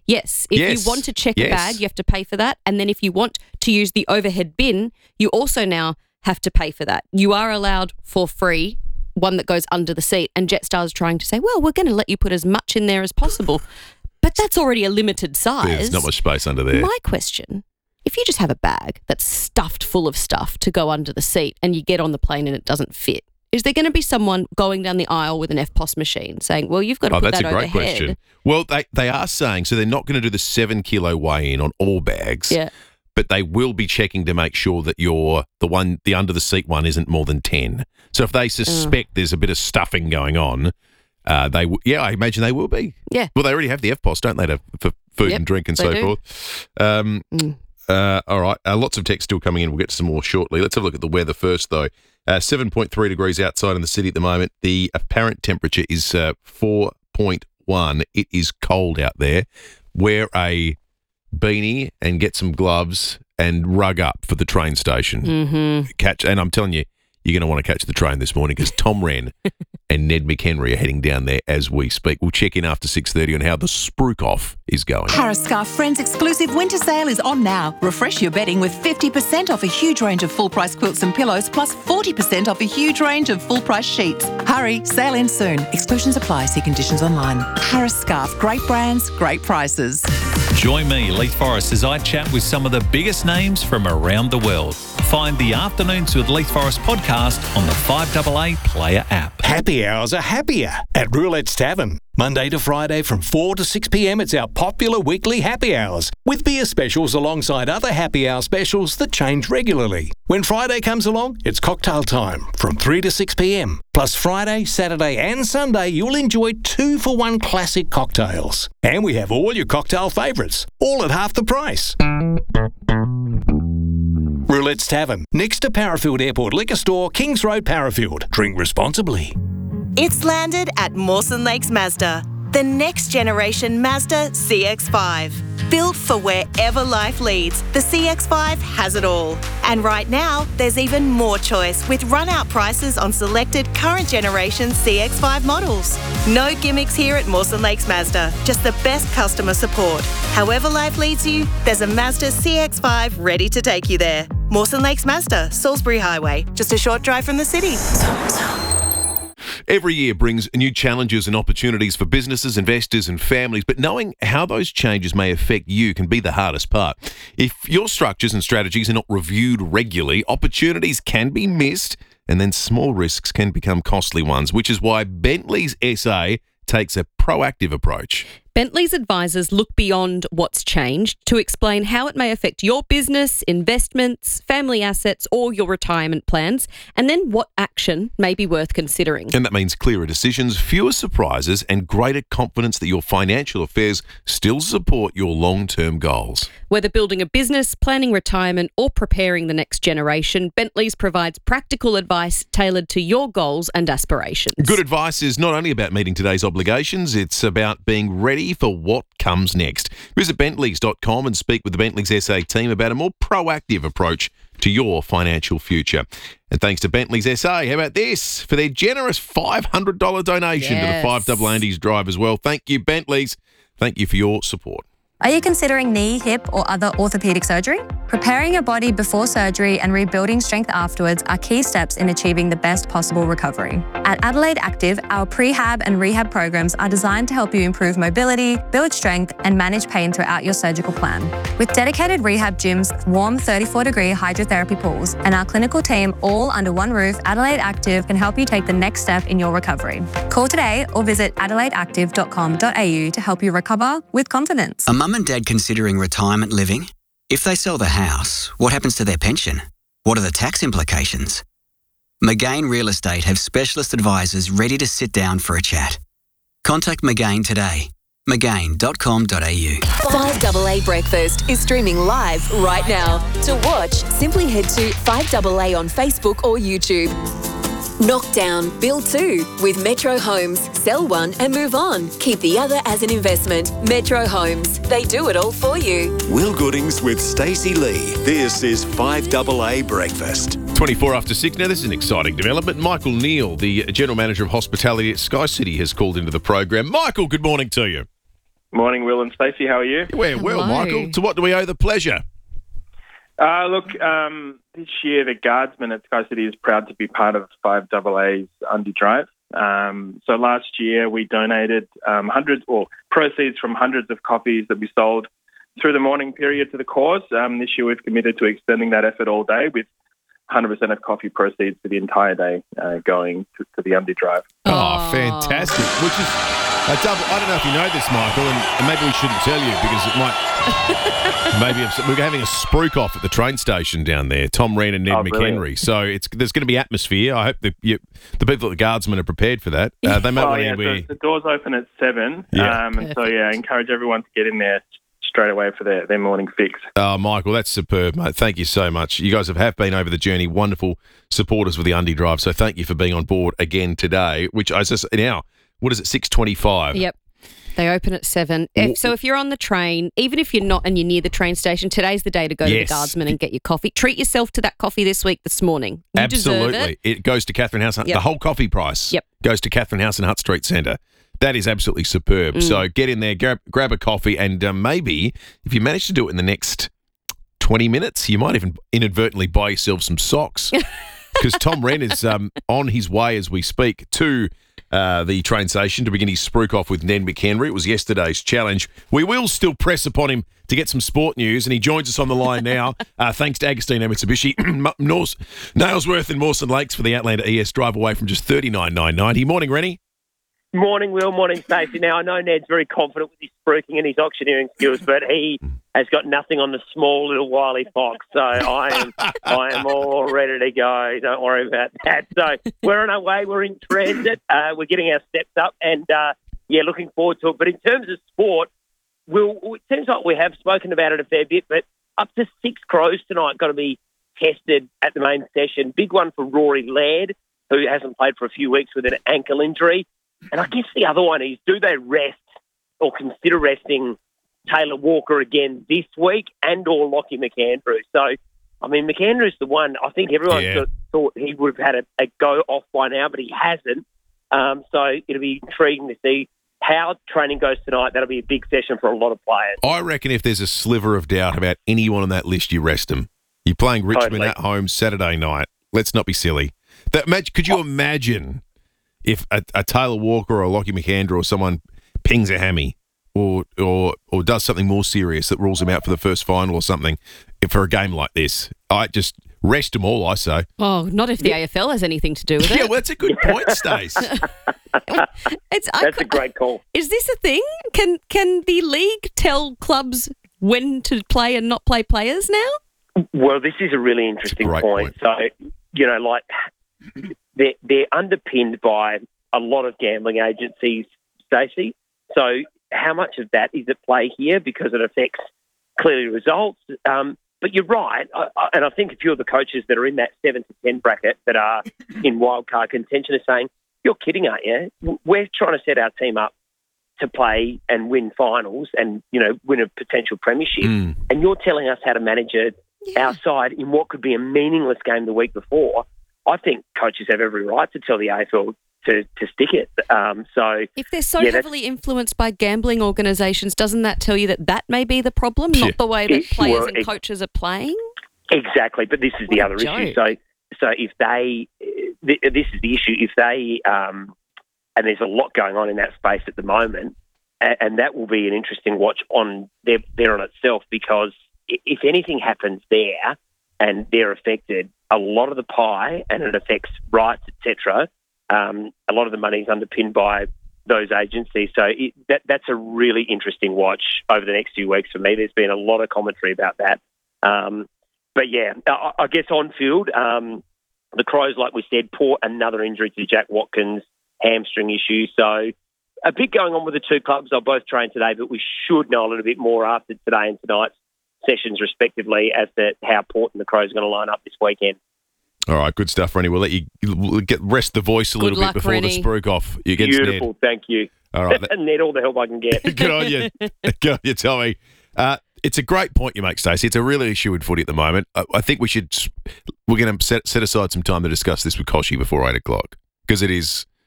Yes. If Yes. you want to check Yes. a bag, you have to pay for that. And then if you want to use the overhead bin, you also now have to pay for that. You are allowed for free one that goes under the seat. And Jetstar's trying to say, well, we're going to let you put as much in there as possible. But that's already a limited size. There's not much space under there. My question, if you just have a bag that's stuffed full of stuff to go under the seat and you get on the plane and it doesn't fit, is there going to be someone going down the aisle with an F P O S machine saying, well, you've got to Oh, put that's that a great overhead? question. Well, they, they are saying, so they're not going to do the seven kilo weigh-in on all bags. Yeah. But they will be checking to make sure that your the one the under the seat one isn't more than ten. So if they suspect Mm. there's a bit of stuffing going on, uh, they w- yeah, I imagine they will be. Yeah. Well, they already have the F P O S, don't they, to, for food Yep, and drink and they so do. forth. Um, Mm. uh, all right, uh, lots of text still coming in. We'll get to some more shortly. Let's have a look at the weather first, though. Uh, seven point three degrees outside in the city at the moment. The apparent temperature is uh, four point one. It is cold out there. Wear a beanie and get some gloves and rug up for the train station. Mm-hmm. Catch, and I'm telling you, you're going to want to catch the train this morning because Tom Wren and Ned McHenry are heading down there as we speak. We'll check in after six thirty on how the Spruik off is going. Harris Scarf Friends exclusive winter sale is on now. Refresh your bedding with fifty percent off a huge range of full-price quilts and pillows, plus forty percent off a huge range of full-price sheets. Hurry, sale ends soon. Exclusions apply. See conditions online. Harris Scarf, great brands, great prices. Join me, Leith Forrest, as I chat with some of the biggest names from around the world. Find the Afternoons with Leith Forrest podcast on the five A A Player app. Happy hours are happier at Roulette's Tavern. Monday to Friday from four to six p.m. it's our popular weekly happy hours with beer specials alongside other happy hour specials that change regularly. When Friday comes along, it's cocktail time from three to six p.m. Plus Friday, Saturday and Sunday you'll enjoy two for one classic cocktails. And we have all your cocktail favourites, all at half the price. Roulette's Tavern, next to Parafield Airport Liquor Store, Kings Road, Parafield. Drink responsibly. It's landed at Mawson Lakes Mazda, the next generation Mazda C X five. Built for wherever life leads, the C X five has it all. And right now, there's even more choice with run-out prices on selected current generation C X five models. No gimmicks here at Mawson Lakes Mazda, just the best customer support. However life leads you, there's a Mazda C X five ready to take you there. Mawson Lakes Mazda, Salisbury Highway, just a short drive from the city. Every year brings new challenges and opportunities for businesses, investors and families, but knowing how those changes may affect you can be the hardest part. If your structures and strategies are not reviewed regularly, opportunities can be missed and then small risks can become costly ones, which is why Bentley's S A takes a proactive approach. Bentley's advisors look beyond what's changed to explain how it may affect your business, investments, family assets, or your retirement plans, and then what action may be worth considering. And that means clearer decisions, fewer surprises, and greater confidence that your financial affairs still support your long-term goals. Whether building a business, planning retirement, or preparing the next generation, Bentley's provides practical advice tailored to your goals and aspirations. Good advice is not only about meeting today's obligations, it's about being ready for what comes next. Visit bentleys dot com and speak with the Bentley's S A team about a more proactive approach to your financial future. And thanks to Bentley's S A, how about this? For their generous five hundred dollars donation Yes. to the five double Andy's Drive as well. Thank you, Bentley's. Thank you for your support. Are you considering knee, hip, or other orthopedic surgery? Preparing your body before surgery and rebuilding strength afterwards are key steps in achieving the best possible recovery. At Adelaide Active, our prehab and rehab programs are designed to help you improve mobility, build strength, and manage pain throughout your surgical plan. With dedicated rehab gyms, warm thirty-four degree hydrotherapy pools, and our clinical team all under one roof, Adelaide Active can help you take the next step in your recovery. Call today or visit adelaide active dot com dot a u to help you recover with confidence. A mum and dad considering retirement living? If they sell the house, what happens to their pension? What are the tax implications? McGain Real Estate have specialist advisors ready to sit down for a chat. Contact McGain today. McGain dot com dot a u. five A A Breakfast is streaming live right now. To watch, simply head to five A A on Facebook or YouTube. Knockdown, build two with Metro Homes. Sell one and move on. Keep the other as an investment. Metro Homes, they do it all for you. Will Goodings with Stacey Lee. This is five A A Breakfast. twenty-four after six. Now, this is an exciting development. Michael Neal, the General Manager of Hospitality at Sky City, has called into the program. Michael, good morning to you. Morning, Will and Stacey. How are you? We're well, Michael. To what do we owe the pleasure? Uh, look, um, this year the Guardsmen at Sky City is proud to be part of five double A's Undie Drive. Um, so last year we donated um, hundreds or proceeds from hundreds of coffees that we sold through the morning period to the cause. Um, this year we've committed to extending that effort all day with one hundred percent of coffee proceeds for the entire day uh, going to, to the Undie Drive. Oh, fantastic. Which is a double. I don't know if you know this, Michael, and, and maybe we shouldn't tell you because it might. maybe if, we're having a spruik off at the train station down there. Tom Wren and Ned Oh, McHenry. brilliant. So it's there's going to be atmosphere. I hope the you, the people at the Guardsmen are prepared for that. Uh, they might Oh, want yeah, to be. so the doors open at seven. Yeah. Um, and so, yeah, I encourage everyone to get in there straight away for their, their morning fix. Oh, Michael, that's superb, mate. Thank you so much. You guys have, have been over the journey, wonderful supporters with the Undie Drive. So thank you for being on board again today, which I just now, what is it, six twenty-five? Yep. They open at seven. If, so if you're on the train, even if you're not and you're near the train station, today's the day to go Yes. to the Guardsman and get your coffee. Treat yourself to that coffee this week, this morning. You Absolutely. deserve it. It goes to Catherine House. Yep. The whole coffee price Yep. goes to Catherine House and Hutt Street Centre. That is absolutely superb. Mm. So get in there, grab, grab a coffee, and um, maybe if you manage to do it in the next twenty minutes, you might even inadvertently buy yourself some socks. Because Tom Wren is um, on his way as we speak to uh, the train station to begin his spruik off with Ned McHenry. It was yesterday's challenge. We will still press upon him to get some sport news, and he joins us on the line now. Uh, thanks to Agostino Mitsubishi, Norse, Nailsworth and Mawson Lakes for the Outlander E S drive away from just thirty-nine nine ninety. Morning, Rennie. Morning, Will. Morning, Stacey. Now, I know Ned's very confident with his spruiking and his auctioneering skills, but he has got nothing on the small little wily fox. So I am, I am all ready to go. Don't worry about that. So we're on our way. We're in transit. Uh, we're getting our steps up, and uh, yeah, looking forward to it. But in terms of sport, Will, it seems like we have spoken about it a fair bit. But up to six crows tonight got to be tested at the main session. Big one for Rory Laird, who hasn't played for a few weeks with an ankle injury. And I guess the other one is, do they rest or consider resting Taylor Walker again this week and or Lockie McAndrew? So, I mean, McAndrew's the one. I think everyone Yeah. sort of thought he would have had a, a go off by now, but he hasn't. Um, so it'll be intriguing to see how training goes tonight. That'll be a big session for a lot of players. I reckon if there's a sliver of doubt about anyone on that list, you rest them. You're playing Richmond Totally. at home Saturday night. Let's not be silly. That imagine, Could you imagine if a, a Taylor Walker or a Lockie McAndrew or someone pings a hammy or or or does something more serious that rules him out for the first final or something for a game like this? I just rest them all, I say. Oh, not if the A F L has anything to do with it. Yeah, well, that's a good point, Stace. It's, I That's a great call. Is this a thing? Can can the league tell clubs when to play and not play players now? Well, this is a really interesting great point. So, you know, like they're, they're underpinned by a lot of gambling agencies, Stacey. So how much of that is at play here because it affects clearly results? Um, but you're right. I, I, and I think a few of the coaches that are in that seven to ten bracket that are in wildcard contention are saying, you're kidding, aren't you? We're trying to set our team up to play and win finals and, you know, win a potential premiership. Mm. And you're telling us how to manage it our side in what could be a meaningless game the week before. I think coaches have every right to tell the A F L to, to stick it. Um, so If they're so yeah, that's- heavily influenced by gambling organisations, doesn't that tell you that that may be the problem, not the way that It- players well, and it- coaches are playing? Exactly, but this is the What a other issue. joke. So, so if they, th- this is the issue. If they, um, and there's a lot going on in that space at the moment, and, and that will be an interesting watch on there, there on itself. Because i- if anything happens there, and they're affected, a lot of the pie, and it affects rights, et cetera. Um, a lot of the money is underpinned by those agencies. So it, that that's a really interesting watch over the next few weeks for me. There's been a lot of commentary about that. Um, But yeah, I, I guess on field, um, the Crows, like we said, poor another injury to Jack Watkins, hamstring issue. So a bit going on with the two clubs. They'll both train today, but we should know a little bit more after today and tonight's sessions, respectively, as to how Port and the Crows are going to line up this weekend. All right, good stuff, Rennie. We'll let you we'll get rest the voice a Good little luck, bit before Rennie. the spruik off. You get Beautiful, Ned. thank you. All right, that- Ned, all the help I can get. Good on you. Good on you, Tommy. Uh, it's a great point you make, Stacey. It's a real issue in footy at the moment. I, I think we should we're going to set set aside some time to discuss this with Koshi before eight o'clock because it is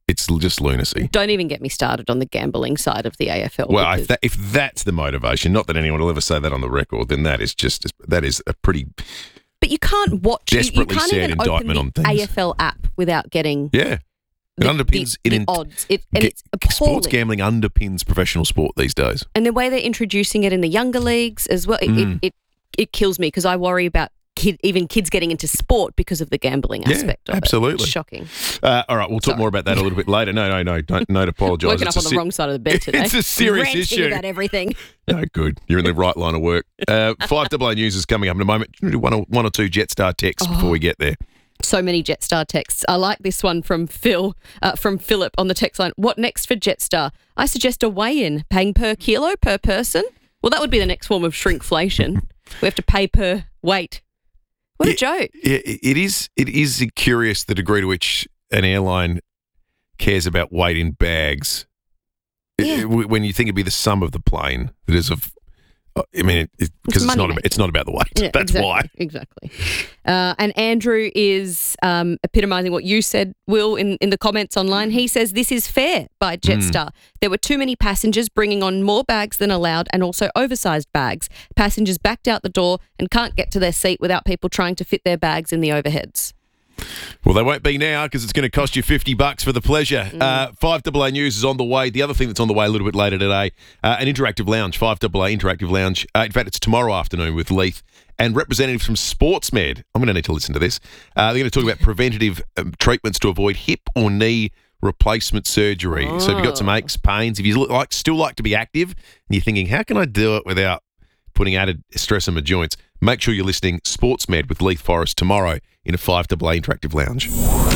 It's just lunacy. Don't even get me started on the gambling side of the A F L. Well, if, that, if that's the motivation, not that anyone will ever say that on the record, then that is just that is a pretty. But you can't watch. You, you Desperately can't sad even open indictment the on things. A F L app without getting. Yeah. It the, underpins the, it the in, odds. It, and ge- it's appalling. Sports gambling underpins professional sport these days. And the way they're introducing it in the younger leagues as well, it Mm. it, it, it kills me because I worry about kid, even kids getting into sport because of the gambling Yeah, aspect of absolutely. it. It's shocking. Uh, all right, we'll talk Sorry. more about that a little bit later. No, no, no, don't, no, apologise. Woken It's up a on the se- wrong side of the bed today. It's a serious Ranting issue. about everything. No, good. You're in the right line of work. Uh, five double A News is coming up in a moment. Do one or, one or two Jetstar texts Oh. before we get there. So many Jetstar texts. I like this one from Phil, uh, from Philip on the text line. What next for Jetstar? I suggest a weigh-in, paying per kilo per person. Well, that would be the next form of shrinkflation. We have to pay per weight. What a joke. Yeah, it is. It is curious the degree to which an airline cares about weight in bags. It- it- when you think it'd be the sum of the plane that is of. I mean, because it, It's it's, money not. making. About, it's not about the weight. Yeah, That's exactly, why. Exactly. Uh, and Andrew is um, epitomising what you said, Will, in, in the comments online. He says this is fair by Jetstar. There were too many passengers bringing on more bags than allowed and also oversized bags. Passengers backed out the door and can't get to their seat without people trying to fit their bags in the overheads. Well, they won't be now because it's going to cost you fifty bucks for the pleasure. Mm. Uh, five double A News is on the way. The other thing that's on the way a little bit later today, uh, an interactive lounge, five double A Interactive Lounge. Uh, in fact, it's tomorrow afternoon with Leith and representatives from SportsMed. I'm going to need to listen to this. Uh, they're going to talk about preventative um, treatments to avoid hip or knee replacement surgery. So if you've got some aches, pains, if you look like still like to be active and you're thinking, how can I do it without putting added stress on my joints, make sure you're listening SportsMed with Leith Forest tomorrow in a five double A Interactive Lounge.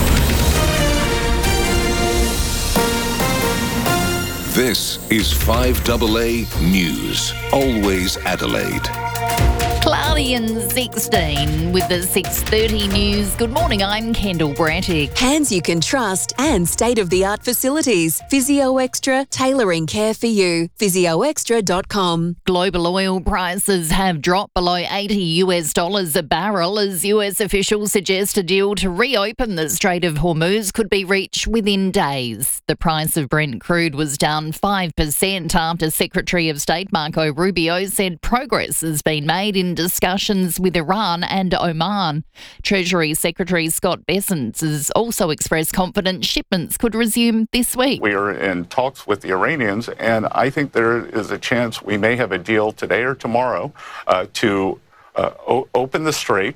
This is five double A News. Always Adelaide. Cloudy and sixteen with the six thirty news. Good morning, I'm Kendall Brantick. Hands you can trust and state-of-the-art facilities. Physio Extra, tailoring care for you. physio extra dot com. Global oil prices have dropped below eighty US dollars a barrel as U S officials suggest a deal to reopen the Strait of Hormuz could be reached within days. The price of Brent crude was down five percent after Secretary of State Marco Rubio said progress has been made in discussions with Iran and Oman. Treasury Secretary Scott Bessent has also expressed confidence shipments could resume this week. We are in talks with the Iranians, and I think there is a chance we may have a deal today or tomorrow uh, to uh, o- open the strait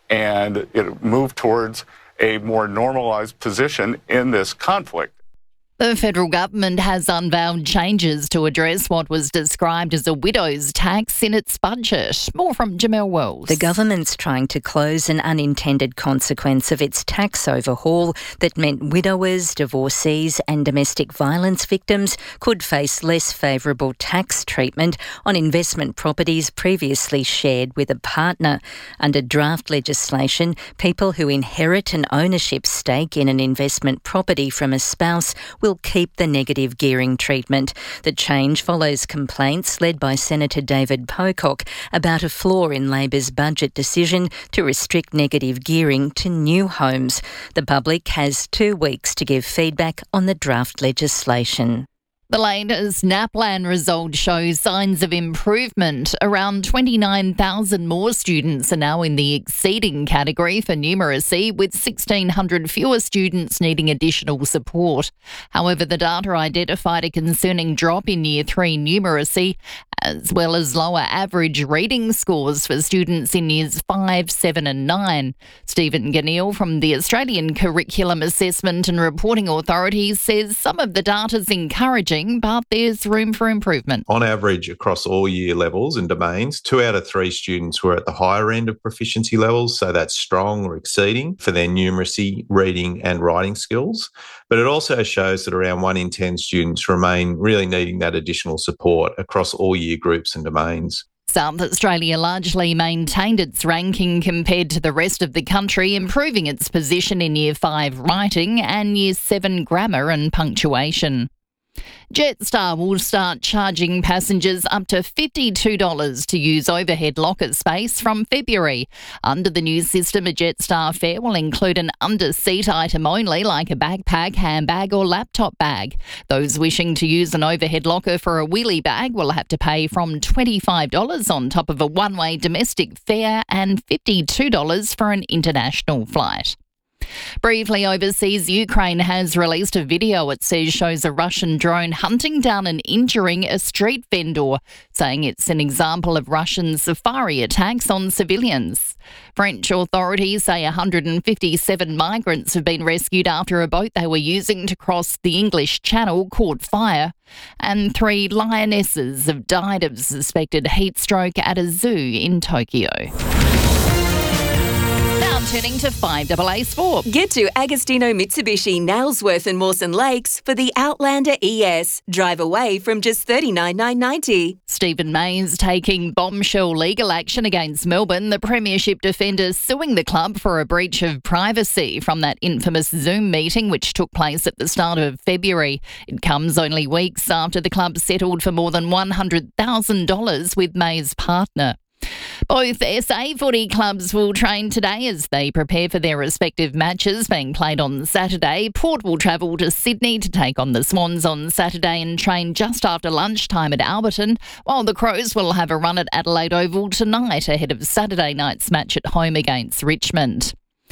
and it move towards a more normalized position in this conflict. The federal government has unveiled changes to address what was described as a widow's tax in its budget. More from Jamel Wells. The government's trying to close an unintended consequence of its tax overhaul that meant widowers, divorcees and domestic violence victims could face less favourable tax treatment on investment properties previously shared with a partner. Under draft legislation, people who inherit an ownership stake in an investment property from a spouse will will keep the negative gearing treatment. The change follows complaints led by Senator David Pocock about a flaw in Labor's budget decision to restrict negative gearing to new homes. The public has two weeks to give feedback on the draft legislation. The latest NAPLAN results show signs of improvement. Around twenty-nine thousand more students are now in the exceeding category for numeracy, with sixteen hundred fewer students needing additional support. However, the data identified a concerning drop in Year three numeracy, as well as lower average reading scores for students in Years five, seven and nine. Stephen Ganil from the Australian Curriculum Assessment and Reporting Authority says some of the data's encouraging, but there's room for improvement. On average, across all year levels and domains, two out of three students were at the higher end of proficiency levels, so that's strong or exceeding for their numeracy, reading and writing skills. But it also shows that around one in ten students remain really needing that additional support across all year groups and domains. South Australia largely maintained its ranking compared to the rest of the country, improving its position in Year five writing and Year seven grammar and punctuation. Jetstar will start charging passengers up to fifty-two dollars to use overhead locker space from February. Under the new system, a Jetstar fare will include an under-seat item only, like a backpack, handbag or laptop bag. Those wishing to use an overhead locker for a wheelie bag will have to pay from twenty-five dollars on top of a one-way domestic fare and fifty-two dollars for an international flight. Briefly overseas, Ukraine has released a video it says shows a Russian drone hunting down and injuring a street vendor, saying it's an example of Russian safari attacks on civilians. French authorities say one hundred fifty-seven migrants have been rescued after a boat they were using to cross the English Channel caught fire, and three lionesses have died of suspected heat stroke at a zoo in Tokyo. Now turning to five A A Sport. Get to Agostino Mitsubishi, Nailsworth and Mawson Lakes for the Outlander E S. Drive away from just thirty-nine thousand nine hundred ninety dollars. Stephen May's taking bombshell legal action against Melbourne, the Premiership defender suing the club for a breach of privacy from that infamous Zoom meeting which took place at the start of February. It comes only weeks after the club settled for more than one hundred thousand dollars with May's partner. Both S A footy clubs will train today as they prepare for their respective matches being played on Saturday. Port will travel to Sydney to take on the Swans on Saturday and train just after lunchtime at Alberton, while the Crows will have a run at Adelaide Oval tonight ahead of Saturday night's match at home against Richmond.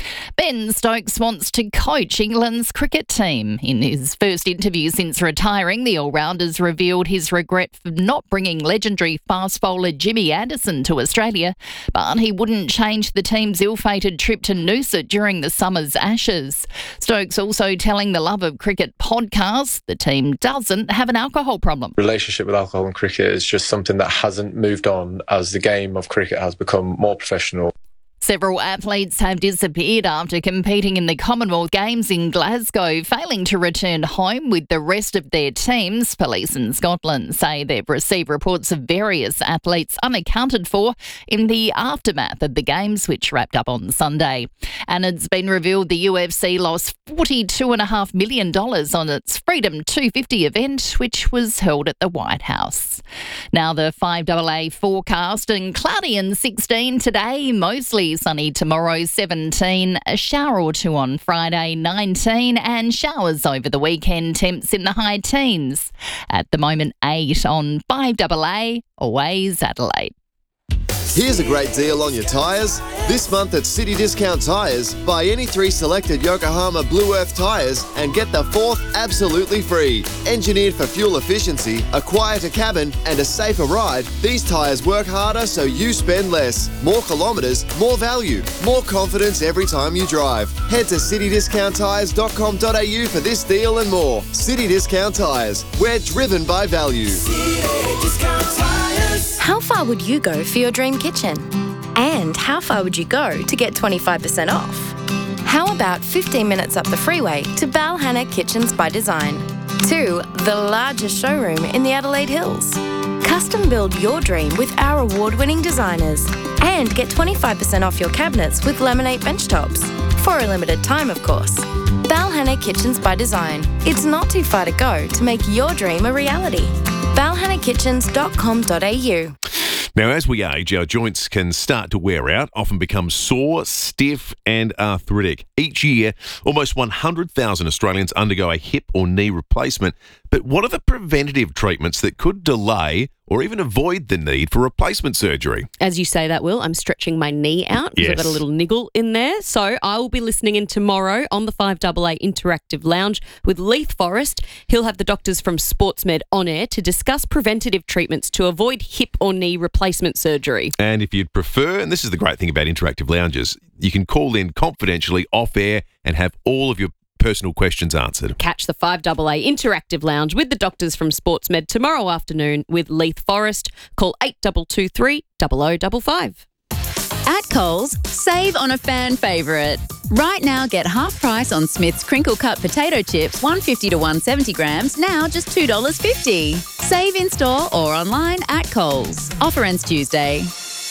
Ben Stokes wants to coach England's cricket team. In his first interview since retiring, the all-rounder's revealed his regret for not bringing legendary fast bowler Jimmy Anderson to Australia, but he wouldn't change the team's ill-fated trip to Noosa during the summer's Ashes. Stokes also telling the Love of Cricket podcast the team doesn't have an alcohol problem. Relationship with alcohol and cricket is just something that hasn't moved on as the game of cricket has become more professional. Several athletes have disappeared after competing in the Commonwealth Games in Glasgow, failing to return home with the rest of their teams. Police in Scotland say they've received reports of various athletes unaccounted for in the aftermath of the Games, which wrapped up on Sunday. And it's been revealed the U F C lost forty-two point five million dollars on its Freedom two fifty event, which was held at the White House. Now the five A A forecast, and cloudy and sixteen today, mostly sunny tomorrow, seventeen, a shower or two on Friday, nineteen, and showers over the weekend, temps in the high teens. At the moment, eight on five A A, always Adelaide. Here's a great deal on your tyres. This month at City Discount Tyres, buy any three selected Yokohama Blue Earth tyres and get the fourth absolutely free. Engineered for fuel efficiency, a quieter cabin and a safer ride, these tyres work harder so you spend less. More kilometres, more value, more confidence every time you drive. Head to city discount tyres dot com dot a u for this deal and more. City Discount Tyres, we're driven by value. City Discount Tyres. How far would you go for your dream kitchen? And how far would you go to get twenty-five percent off? How about fifteen minutes up the freeway to Balhanna Kitchens by Design? To the largest showroom in the Adelaide Hills. Custom build your dream with our award-winning designers. And get twenty-five percent off your cabinets with laminate bench tops. For a limited time, of course. Balhanna Kitchens by Design. It's not too far to go to make your dream a reality. balhanna kitchens dot com dot a u. Now, as we age, our joints can start to wear out, often become sore, stiff and arthritic. Each year, almost one hundred thousand Australians undergo a hip or knee replacement. But what are the preventative treatments that could delay or even avoid the need for replacement surgery? As you say that, Will, I'm stretching my knee out because Yes. I've got a little niggle in there. So I will be listening in tomorrow on the five A A Interactive Lounge with Leith Forrest. He'll have the doctors from Sportsmed on air to discuss preventative treatments to avoid hip or knee replacement surgery. And if you'd prefer, and this is the great thing about interactive lounges, you can call in confidentially off air and have all of your personal questions answered. Catch the five A A Interactive Lounge with the doctors from Sportsmed tomorrow afternoon with Leith Forrest. Call eight two two three, zero zero five five. At Coles, save on a fan favourite. Right now, get half price on Smith's crinkle cut potato chips, one fifty to one seventy grams, now just two dollars fifty. Save in store or online at Coles. Offer ends Tuesday.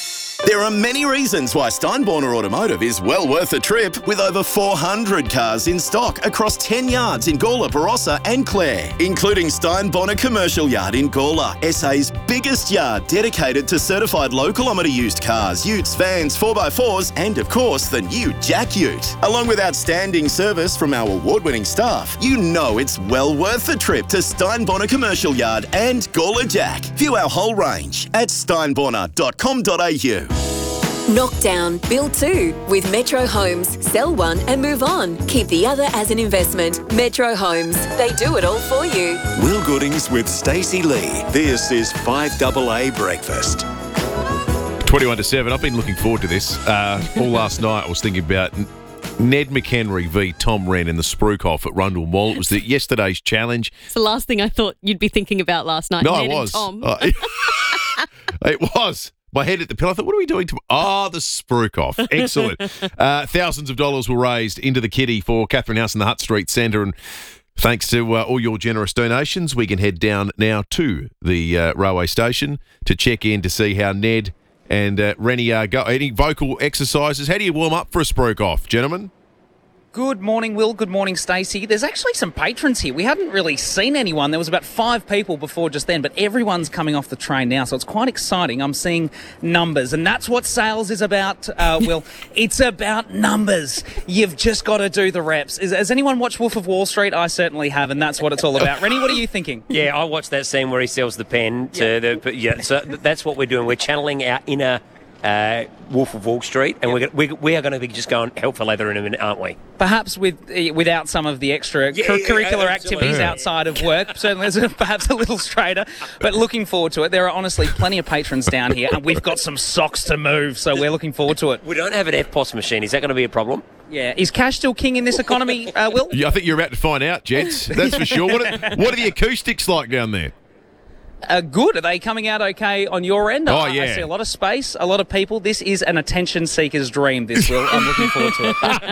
There are many reasons why Steinborner Automotive is well worth a trip, with over four hundred cars in stock across ten yards in Gawler, Barossa and Clare, including Steinborner Commercial Yard in Gawler, S A's biggest yard dedicated to certified low-kilometre used cars, utes, vans, four by fours and, of course, the new Jack Ute. Along with outstanding service from our award-winning staff, you know it's well worth the trip to Steinborner Commercial Yard and Gawler Jack. View our whole range at steinborner dot com dot a u. Knock down, build two with Metro Homes. Sell one and move on. Keep the other as an investment. Metro Homes. They do it all for you. Will Goodings with Stacey Lee. This is five double A Breakfast. twenty-one to seven. I've been looking forward to this. Uh, all last night I was thinking about Ned McHenry v Tom Wren in the Spruikoff at Rundle Mall. It was the, yesterday's challenge. It's the last thing I thought you'd be thinking about last night. No, Ned it was. And Tom. Uh, it was. My head hit the pillow. I thought, what are we doing? To- ah, the Spruikoff. Excellent. uh, thousands of dollars were raised into the kitty for Catherine House and the Hutt Street Centre. And thanks to uh, all your generous donations, we can head down now to the uh, railway station to check in to see how Ned and uh, Rennie are go. Any vocal exercises? How do you warm up for a Spruikoff, gentlemen? Good morning, Will. Good morning, Stacey. There's actually some patrons here. We hadn't really seen anyone. There was about five people before just then, but everyone's coming off the train now, so it's quite exciting. I'm seeing numbers, and that's what sales is about, uh, Will. It's about numbers. You've just got to do the reps. Is, has anyone watched Wolf of Wall Street? I certainly have, and that's what it's all about. Rennie, what are you thinking? Yeah, I watched that scene where he sells the pen to yeah. the. But yeah, so that's what we're doing. We're channeling our inner Uh, Wolf of Wall Street, and yep. we're, we, we are going to be just going hell for leather in a minute, aren't we? Perhaps with without some of the extra yeah, cur- yeah, curricular yeah, activities yeah. outside of work, certainly it's perhaps a little straighter, but looking forward to it. There are honestly plenty of patrons down here, and we've got some socks to move, so we're looking forward to it. We don't have an F P O S machine. Is that going to be a problem? Yeah. Is cash still king in this economy, uh, Will? Yeah, I think you're about to find out, gents. That's for sure. What are, what are the acoustics like down there? Uh, good. Are they coming out okay on your end? Oh, I, yeah. I see a lot of space, a lot of people. This is an attention seeker's dream, this, Will. I'm looking forward to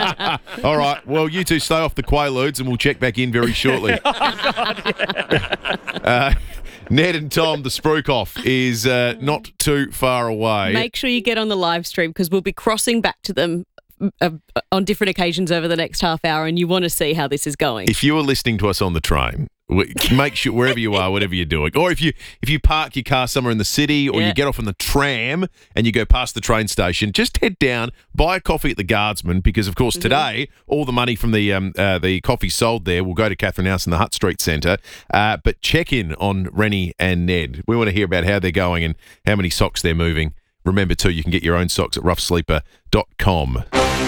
it. All right. Well, you two stay off the Quaaludes and we'll check back in very shortly. oh, God, yeah. uh, Ned and Tom, the Spruikoff is uh, not too far away. Make sure you get on the live stream because we'll be crossing back to them uh, on different occasions over the next half hour, and you want to see how this is going. If you are listening to us on the train, make sure wherever you are, whatever you're doing, or if you if you park your car somewhere in the city, or yeah. you get off on the tram and you go past the train station, just head down, buy a coffee at the Guardsman, because of course mm-hmm. today all the money from the um, uh, the coffee sold there will go to Catherine House and the Hutt Street Centre. Uh, but check in on Rennie and Ned. We want to hear about how they're going and how many socks they're moving. Remember too, you can get your own socks at rough sleeper dot com.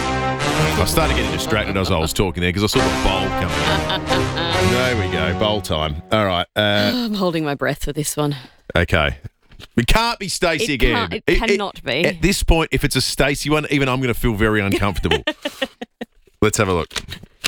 I started getting distracted as I was talking there because I saw the bowl coming up. There we go, bowl time. All right. Uh, I'm holding my breath for this one. Okay. It can't be Stacey it again. Can't, it, it cannot it, be. At this point, if it's a Stacey one, even I'm going to feel very uncomfortable. Let's have a look.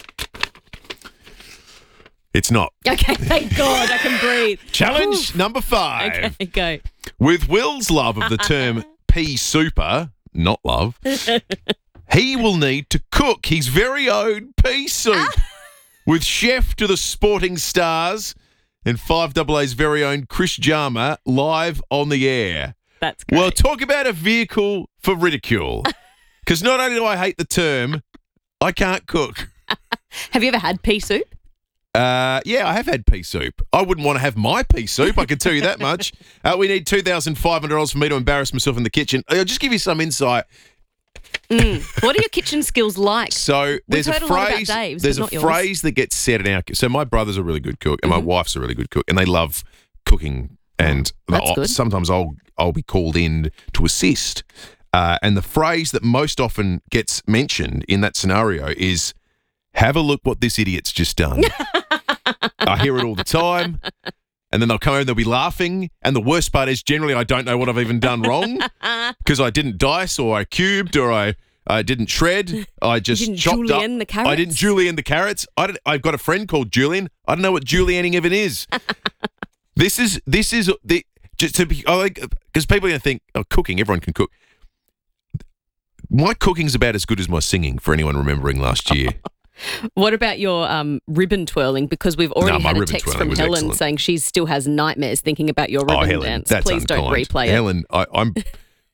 It's not. Okay, thank God I can breathe. Challenge number five. Okay, go. With Will's love of the term pea super, not love, he will need to cook his very own pea soup with chef to the Sporting Stars and five double A's very own Chris Jarma live on the air. That's great. Well, talk about a vehicle for ridicule. Because not only do I hate the term, I can't cook. Have you ever had pea soup? Uh, yeah, I have had pea soup. I wouldn't want to have my pea soup, I can tell you that much. Uh, we need two thousand five hundred dollars for me to embarrass myself in the kitchen. I'll just give you some insight. Mm. What are your kitchen skills like? So there's We've a heard phrase. A lot about Dave's, there's but a not phrase yours. that gets said in our. So my brother's a really good cook, and mm-hmm. my wife's a really good cook, and they love cooking. And That's I'll, good. sometimes I'll I'll be called in to assist. Uh, and the phrase that most often gets mentioned in that scenario is, "Have a look what this idiot's just done." I hear it all the time. And then they'll come over and they'll be laughing. And the worst part is generally I don't know what I've even done wrong because I didn't dice or I cubed or I, I didn't shred. I just you didn't chopped julienne up. the carrots? I didn't julienne the carrots. I didn't, I've got a friend called Julian. I don't know what julienning even is. this is this is the just to be I like because people are going to think oh, cooking. Everyone can cook. My cooking's about as good as my singing. For anyone remembering last year. What about your um, ribbon twirling? Because we've already no, had a text from Helen excellent. saying she still has nightmares thinking about your ribbon oh, Helen, dance. That's Please unkind. don't replay it. Helen, I, I'm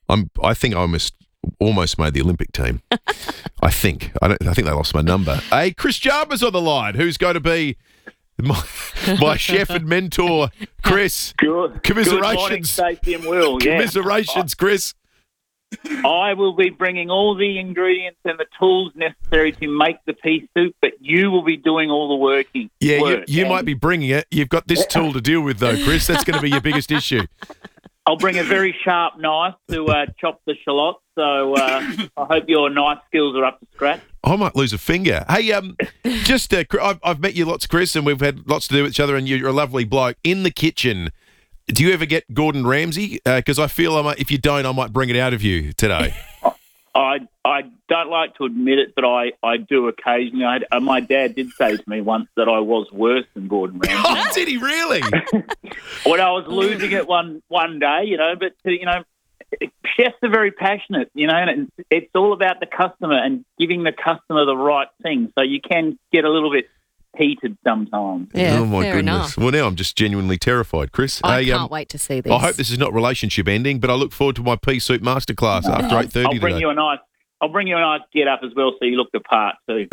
I'm. I think I almost almost made the Olympic team. I think. I don't. I think they lost my number. Hey, Chris Jarman's on the line. Who's going to be my, my chef and mentor, Chris? Good. Commiserations, Good morning, Stacey and Will. Yeah. Commiserations, Chris. I will be bringing all the ingredients and the tools necessary to make the pea soup, but you will be doing all the working. Yeah, work. you, you And might be bringing it. You've got this tool to deal with, though, Chris. That's going to be your biggest issue. I'll bring a very sharp knife to uh, chop the shallots, so uh, I hope your knife skills are up to scratch. I might lose a finger. Hey, um, just uh, I've, I've met you lots, Chris, and we've had lots to do with each other, and you're a lovely bloke. In the kitchen, do you ever get Gordon Ramsay? Because uh, I feel I might, if you don't, I might bring it out of you today. I I don't like to admit it, but I, I do occasionally. I had, uh, my dad did say to me once that I was worse than Gordon Ramsay. Oh, did he really? When I was losing it one one day, you know, but, you know, chefs are very passionate, you know, and it's, it's all about the customer and giving the customer the right thing. So you can get a little bit heated sometimes. Yeah, oh, my fair goodness. enough. Well, now I'm just genuinely terrified, Chris. I Hey, can't um, wait to see this. I hope this is not relationship ending, but I look forward to my pea soup masterclass after eight thirty I'll bring today. you a nice. I'll bring you a nice get up as well, so you look the part too.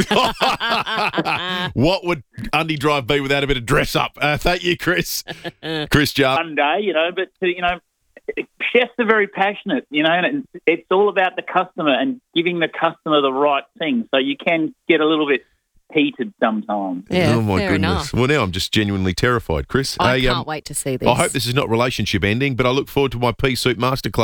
What would Undy Drive be without a bit of dress up? Uh, thank you, Chris. Chris Jar. One day, you know, but you know, chefs are very passionate, you know, and it's, it's all about the customer and giving the customer the right thing. So you can get a little bit heated sometimes. Yeah, oh my fair goodness. enough. Well, now I'm just genuinely terrified, Chris. I Hey, can't um, wait to see this. I hope this is not relationship ending, but I look forward to my pea soup masterclass